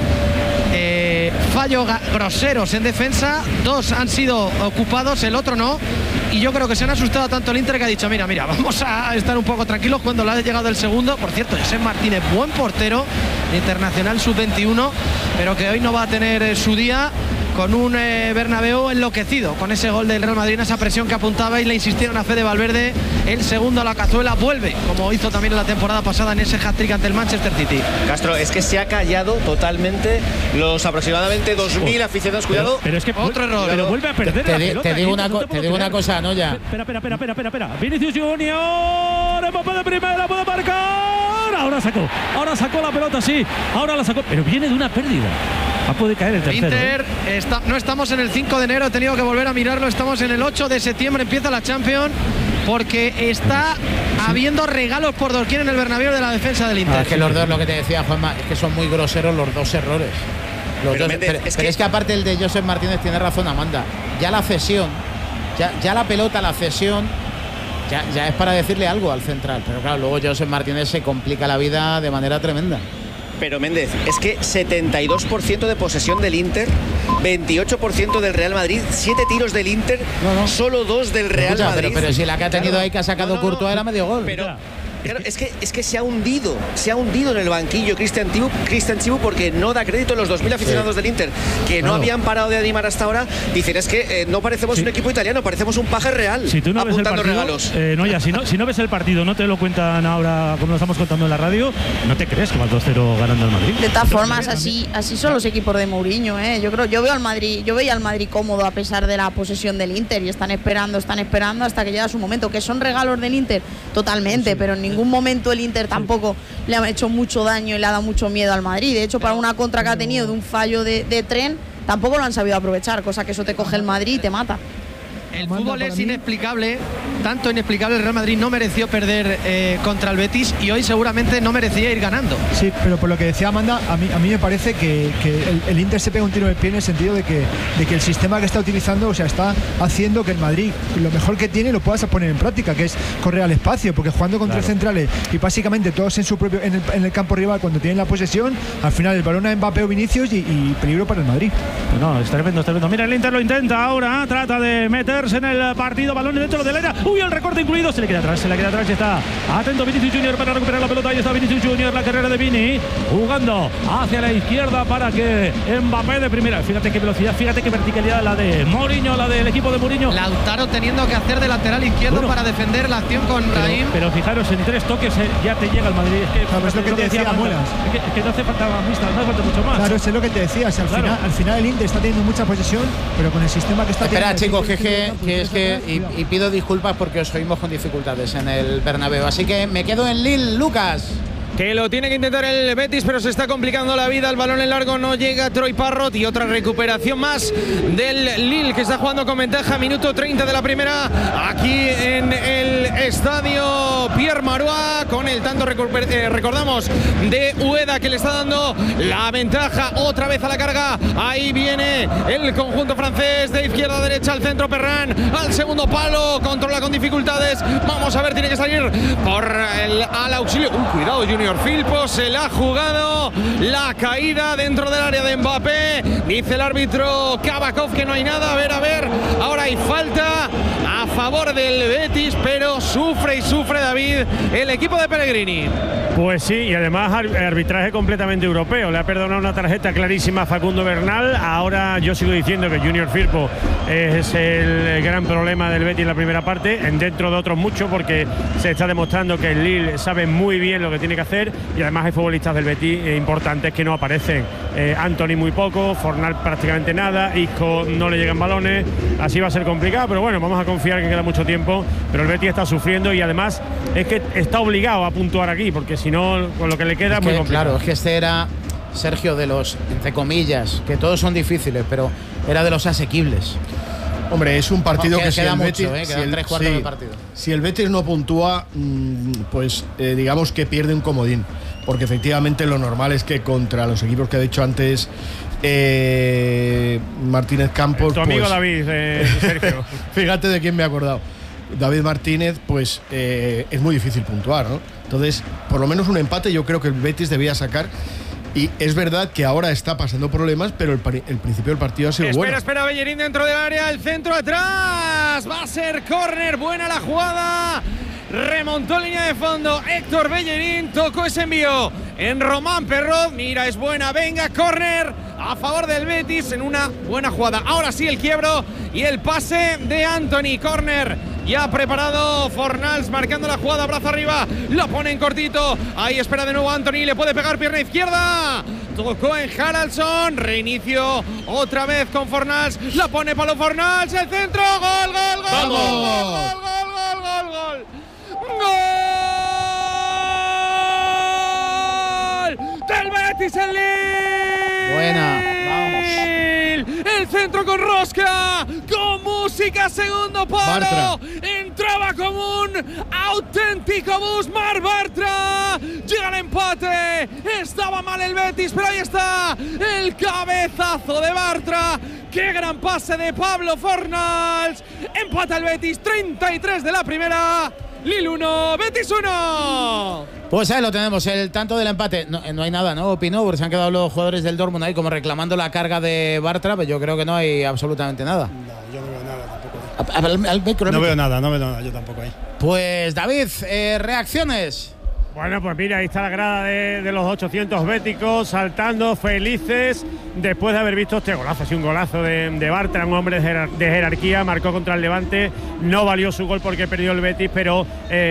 fallos groseros en defensa. 2 han sido ocupados, el otro no. Y yo creo que se han asustado tanto el Inter que ha dicho, mira, vamos a estar un poco tranquilos cuando le ha llegado el segundo. Por cierto, José Martínez, buen portero, internacional sub-21, pero que hoy no va a tener su día, con un Bernabéu enloquecido con ese gol del Real Madrid, esa presión que apuntaba, y le insistieron a Fede Valverde. El segundo a la cazuela, vuelve, como hizo también en la temporada pasada en ese hat-trick ante el Manchester City. Castro, es que se ha callado totalmente los aproximadamente 2.000 aficionados. Cuidado. Pero es que otro error. Pero vuelve a perder la pelota. Te digo una cosa, ¿no? Ya. Espera. Vinicius Junior, Mbappé de primera, puede marcar. Ahora sacó la pelota, sí. Ahora la sacó, pero viene de una pérdida. Puede caer el tercero. Inter, no estamos en el 5 de enero, he tenido que volver a mirarlo. Estamos en el 8 de septiembre, empieza la Champions, porque está habiendo regalos por doquier en el Bernabéu de la defensa del Inter. Es que los dos, lo que te decía Juanma, es que son muy groseros los dos errores. Pero es que aparte el de Josep Martínez tiene razón Amanda. Ya la cesión, ya la pelota, la cesión, ya es para decirle algo al central. Pero claro, luego Josep Martínez se complica la vida de manera tremenda. Pero Méndez, es que 72% de posesión del Inter, 28% del Real Madrid, 7 tiros del Inter, solo 2 del Real Madrid. Pero si la que ha tenido ahí que ha sacado Courtois era medio gol. Claro, es que se ha hundido en el banquillo Cristian Chibu porque no da crédito a los 2.000 aficionados del Inter que no habían parado de animar hasta ahora. Dicen, es que no parecemos un equipo italiano, parecemos un paje real. Si tú no ves el partido, regalos. Si no ves el partido, no te lo cuentan ahora como lo estamos contando en la radio, no te crees que va 2-0 ganando el Madrid. De todas formas, así son los equipos de Mourinho, ¿eh? Yo veía al Madrid cómodo a pesar de la posesión del Inter y están esperando hasta que llega su momento, que son regalos del Inter totalmente, pero en ningún momento el Inter tampoco le ha hecho mucho daño y le ha dado mucho miedo al Madrid. De hecho, para una contra que ha tenido de un fallo de tren, tampoco lo han sabido aprovechar, cosa que eso te coge el Madrid y te mata. El fútbol es inexplicable, tanto inexplicable. El Real Madrid no mereció perder contra el Betis y hoy seguramente no merecía ir ganando. Sí, pero por lo que decía Amanda, a mí me parece que el Inter se pega un tiro en el pie en el sentido de que el sistema que está utilizando, o sea, está haciendo que el Madrid lo mejor que tiene lo puedas poner en práctica, que es correr al espacio, porque jugando con tres centrales y básicamente todos en su propio en el campo rival cuando tienen la posesión, al final el balón a Mbappé o Vinicius y peligro para el Madrid. No, es tremendo. Mira, el Inter lo intenta ahora, trata de meter en el partido, balones dentro del área. Uy, el recorte incluido, se le queda atrás y está atento Vinicius Junior para recuperar la pelota. Ahí está Vinicius Junior, la carrera de Vini, jugando hacia la izquierda para que Mbappé de primera. Fíjate qué velocidad, fíjate qué verticalidad la de Mourinho, la del equipo de Mourinho. Lautaro teniendo que hacer de lateral izquierdo para defender la acción con Brahim. Pero fijaros, en 3 toques ya te llega el Madrid. Es lo que te decía Muelas. Es que no hace falta más vista, no hace falta mucho más. Claro, es lo que te decía. O sea, al final el Inter está teniendo mucha posesión, pero con el sistema que está teniendo. Espera, chicos, y pido disculpas porque os oímos con dificultades en el Bernabéu. Así que me quedo en Lille, Lucas. Que lo tiene que intentar el Betis, pero se está complicando la vida. El balón en largo no llega. Troy Parrott y otra recuperación más del Lille, que está jugando con ventaja. Minuto 30 de la primera. Aquí en el estadio Pierre Marois, con el tanto, recordamos, de Ueda, que le está dando la ventaja otra vez a la carga. Ahí viene el conjunto francés de izquierda a derecha al centro. Perran al segundo palo, controla con dificultades. Vamos a ver, tiene que salir al auxilio. Cuidado, Junior Firpo, se la ha jugado, la caída dentro del área de Mbappé. Dice el árbitro Kabakov que no hay nada. A ver, ahora hay falta a favor del Betis, pero sufre David el equipo de Pellegrini. Pues sí, y además arbitraje completamente europeo. Le ha perdonado una tarjeta clarísima a Facundo Bernal. Ahora yo sigo diciendo que Junior Firpo es el gran problema del Betis en la primera parte, dentro de otros muchos, porque se está demostrando que el Lille sabe muy bien lo que tiene que hacer, y además hay futbolistas del Betis importantes que no aparecen. Anthony muy poco, Fornal prácticamente nada, Isco no le llegan balones, así va a ser complicado, pero bueno, vamos a confiar que queda mucho tiempo. Pero el Betis está sufriendo y además es que está obligado a puntuar aquí, porque si no, con lo que le queda es muy complicado. Claro, es que este era, Sergio, de los, entre comillas, que todos son difíciles, pero era de los asequibles. Hombre, es un partido que queda mucho, quedan 3 cuartos de partido. Si el Betis no puntúa, pues digamos que pierde un comodín, porque efectivamente lo normal es que contra los equipos que ha dicho antes Martínez Campos, tu amigo pues, David, Sergio. Fíjate de quién me he acordado. David Martínez, pues es muy difícil puntuar, ¿no? Entonces, por lo menos un empate yo creo que el Betis debía sacar. Y es verdad que ahora está pasando problemas, pero el principio del partido ha sido bueno. Espera, Bellerín dentro del área, el centro atrás. Va a ser córner, buena la jugada. Remontó línea de fondo Héctor Bellerín, tocó ese envío en Román Perrot. Mira, es buena, venga, córner a favor del Betis en una buena jugada. Ahora sí el quiebro y el pase de Anthony, córner. Ya preparado Fornals, marcando la jugada, brazo arriba, lo pone en cortito. Ahí espera de nuevo Anthony, le puede pegar pierna izquierda. Tocó en Haraldson, reinicio otra vez con Fornals, la pone Pablo Fornals, el centro, gol, gol, gol, ¡vamos! Gol, gol, gol, gol, gol, gol del Betis en Lille. Buena, vamos. El centro con rosca, con música, segundo palo. Bartra. Entró llegaba como un auténtico bus. Marc Bartra llega al empate. Estaba mal el Betis, pero ahí está el cabezazo de Bartra. ¡Qué gran pase de Pablo Fornals! Empata el Betis, 33 de la primera. Lille 1, Betis 1. Pues ahí lo tenemos, el tanto del empate. No hay nada, ¿no, Pino? Porque se han quedado los jugadores del Dortmund ahí como reclamando la carga de Bartra, pero yo creo que no hay absolutamente nada. No, yo no veo nada tampoco. No veo nada, yo tampoco ahí. Pues David, reacciones. Bueno, pues mira, ahí está la grada de los 800 béticos saltando felices después de haber visto este golazo. Sí, un golazo de Bartra, un hombre de jerarquía, marcó contra el Levante, no valió su gol porque perdió el Betis, pero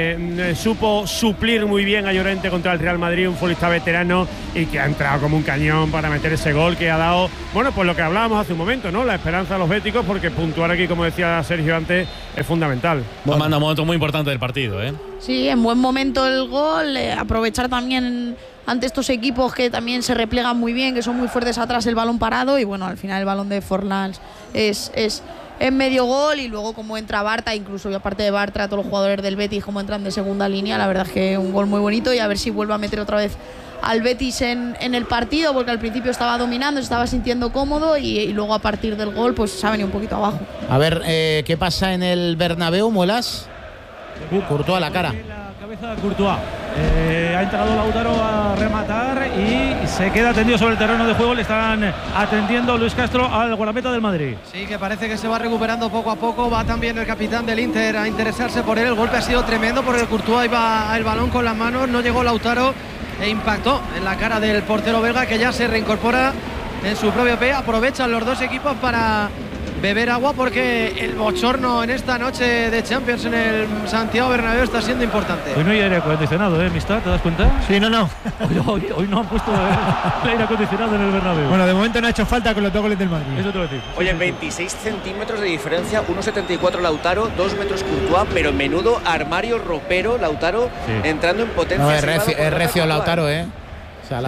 supo suplir muy bien a Llorente contra el Real Madrid, un futbolista veterano y que ha entrado como un cañón para meter ese gol que ha dado, bueno, pues lo que hablábamos hace un momento, ¿no? La esperanza de los béticos, porque puntuar aquí, como decía Sergio antes, es fundamental. Bueno. Manda un momento muy importante del partido, ¿eh? Sí, en buen momento el gol, aprovechar también ante estos equipos que también se replegan muy bien, que son muy fuertes atrás, el balón parado, y bueno, al final el balón de Forlans es medio gol, y luego como entra Bartra, incluso y aparte de Bartra, todos los jugadores del Betis como entran de segunda línea, la verdad es que un gol muy bonito, y a ver si vuelve a meter otra vez al Betis en el partido, porque al principio estaba dominando, se estaba sintiendo cómodo, y luego a partir del gol pues se ha venido un poquito abajo. A ver, ¿qué pasa en el Bernabéu, Muelas? Courtois a la cara. La cabeza de Courtois. Ha entrado Lautaro a rematar y se queda tendido sobre el terreno de juego. Le están atendiendo Luis Castro al guardameta del Madrid. Sí, que parece que se va recuperando poco a poco. Va también el capitán del Inter a interesarse por él. El golpe ha sido tremendo porque Courtois iba el balón con las manos. No llegó Lautaro e impactó en la cara del portero belga, que ya se reincorpora en su propio pie. Aprovechan los dos equipos para beber agua, porque el bochorno en esta noche de Champions en el Santiago Bernabéu está siendo importante. Hoy no hay aire acondicionado, Mistad, ¿te das cuenta? Sí, no. Hoy no han puesto el aire acondicionado en el Bernabéu. Bueno, de momento no ha hecho falta con los 2 goles del Madrid. Eso te lo digo. Oye, 26 centímetros de diferencia, 1,74 Lautaro, 2 metros Courtois, pero menudo armario ropero Lautaro, entrando en potencia. No, es recio Lautaro, O sea,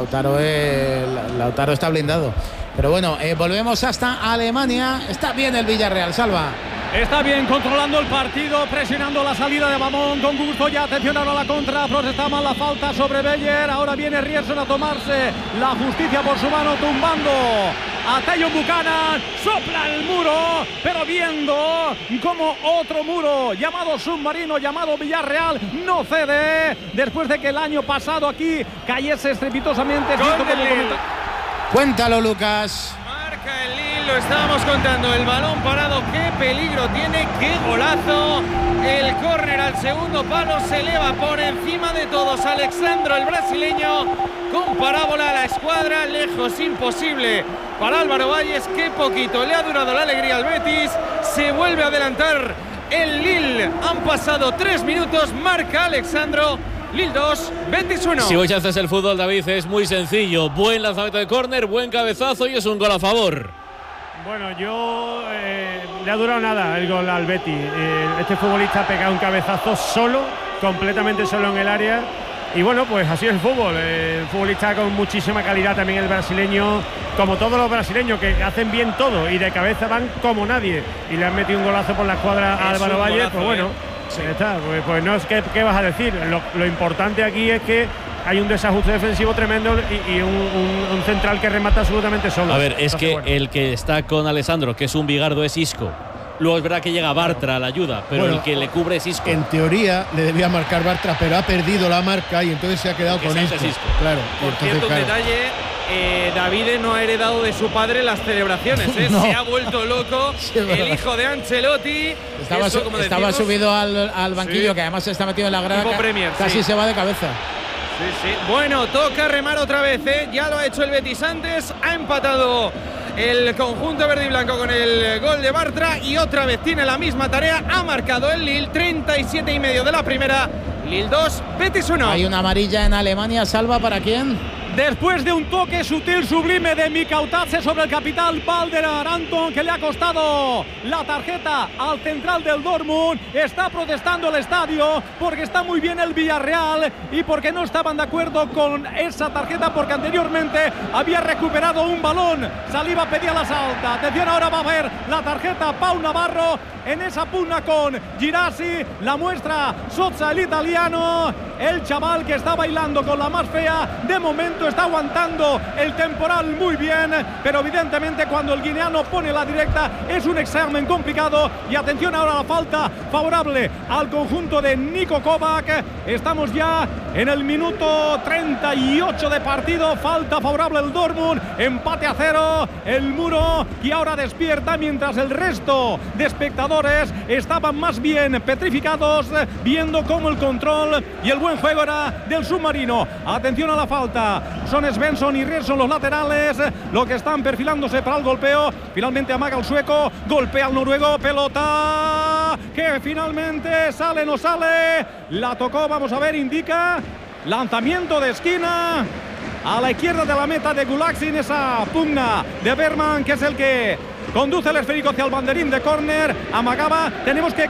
Lautaro está blindado. Pero bueno, volvemos hasta Alemania. Está bien el Villarreal, Salva. Está bien controlando el partido, presionando la salida de Bamón con gusto. Ya atención ahora a la contra, protestaba la falta sobre Beyer. Ahora viene Rierson a tomarse la justicia por su mano, tumbando a Tayo Buchanan. Sopla el muro, pero viendo como otro muro llamado submarino, llamado Villarreal, no cede después de que el año pasado aquí cayese estrepitosamente. Cuéntalo, Lucas. Marca el Lille, lo estábamos contando, el balón parado, qué peligro tiene, qué golazo. El córner al segundo palo, se eleva por encima de todos Alexandro, el brasileño, con parábola a la escuadra, lejos, imposible para Álvaro Valles. Qué poquito le ha durado la alegría al Betis, se vuelve a adelantar el Lille. Han pasado 3 minutos, marca Alexandro. Lille 2, Betis 1. Si hoy haces el fútbol, David, es muy sencillo. Buen lanzamiento de córner, buen cabezazo y es un gol a favor. Bueno, le ha durado nada el gol al Betis. Este futbolista ha pegado un cabezazo solo, completamente solo en el área. Y bueno, pues así es el fútbol. El futbolista con muchísima calidad también, el brasileño, como todos los brasileños que hacen bien todo y de cabeza van como nadie. Y le han metido un golazo por la escuadra a Álvaro Valle, pues bueno. Sí. Está, pues no es que, ¿qué vas a decir? Lo importante aquí es que hay un desajuste defensivo tremendo y un central que remata absolutamente solo. A ver, es que bueno, el que está con Alessandro, que es un bigardo, es Isco. Luego es verdad que llega Bartra a la ayuda, pero el que le cubre es Isco. En teoría le debía marcar Bartra, pero ha perdido la marca y entonces se ha quedado con Isco. Claro. Por cierto, un detalle, Davide no ha heredado de su padre las celebraciones, no. Se ha vuelto loco, sí, el hijo de Ancelotti. Estaba subido al banquillo, sí, que además está metido en la grada, casi sí, se va de cabeza. Sí. Bueno, toca remar otra vez, ya lo ha hecho el Betis antes, ha empatado el conjunto verde y blanco con el gol de Bartra y otra vez tiene la misma tarea, ha marcado el Lille, 37,5 de la primera, Lille 2, Betis 1. Hay una amarilla en Alemania, Salva, ¿para quién? Después de un toque sutil, sublime de Mikautadze sobre el capitán Valder Anton, que le ha costado la tarjeta al central del Dortmund. Está protestando el estadio porque está muy bien el Villarreal y porque no estaban de acuerdo con esa tarjeta, porque anteriormente había recuperado un balón. Saliba pedía la salta. Atención, ahora va a ver la tarjeta Pau Navarro en esa pugna con Girassi. La muestra Sozza, el italiano, el chaval que está bailando con la más fea. De momento está aguantando el temporal muy bien, pero evidentemente cuando el guineano pone la directa es un examen complicado. Y atención ahora a la falta favorable al conjunto de Niko Kovac. Estamos ya en el minuto 38 de partido. Falta favorable al Dortmund, empate a 0 el muro, y ahora despierta mientras el resto de espectadores estaban más bien petrificados, viendo cómo el control y el buen juego era del submarino. Atención a la falta, son Svensson y Rierson los laterales, lo que están perfilándose para el golpeo. Finalmente amaga el sueco, golpea al noruego, pelota que finalmente sale, no sale, la tocó, vamos a ver, indica lanzamiento de esquina a la izquierda de la meta de Gulaxi en esa pugna de Berman, que es el que conduce el esférico hacia el banderín de córner. Amagaba, tenemos que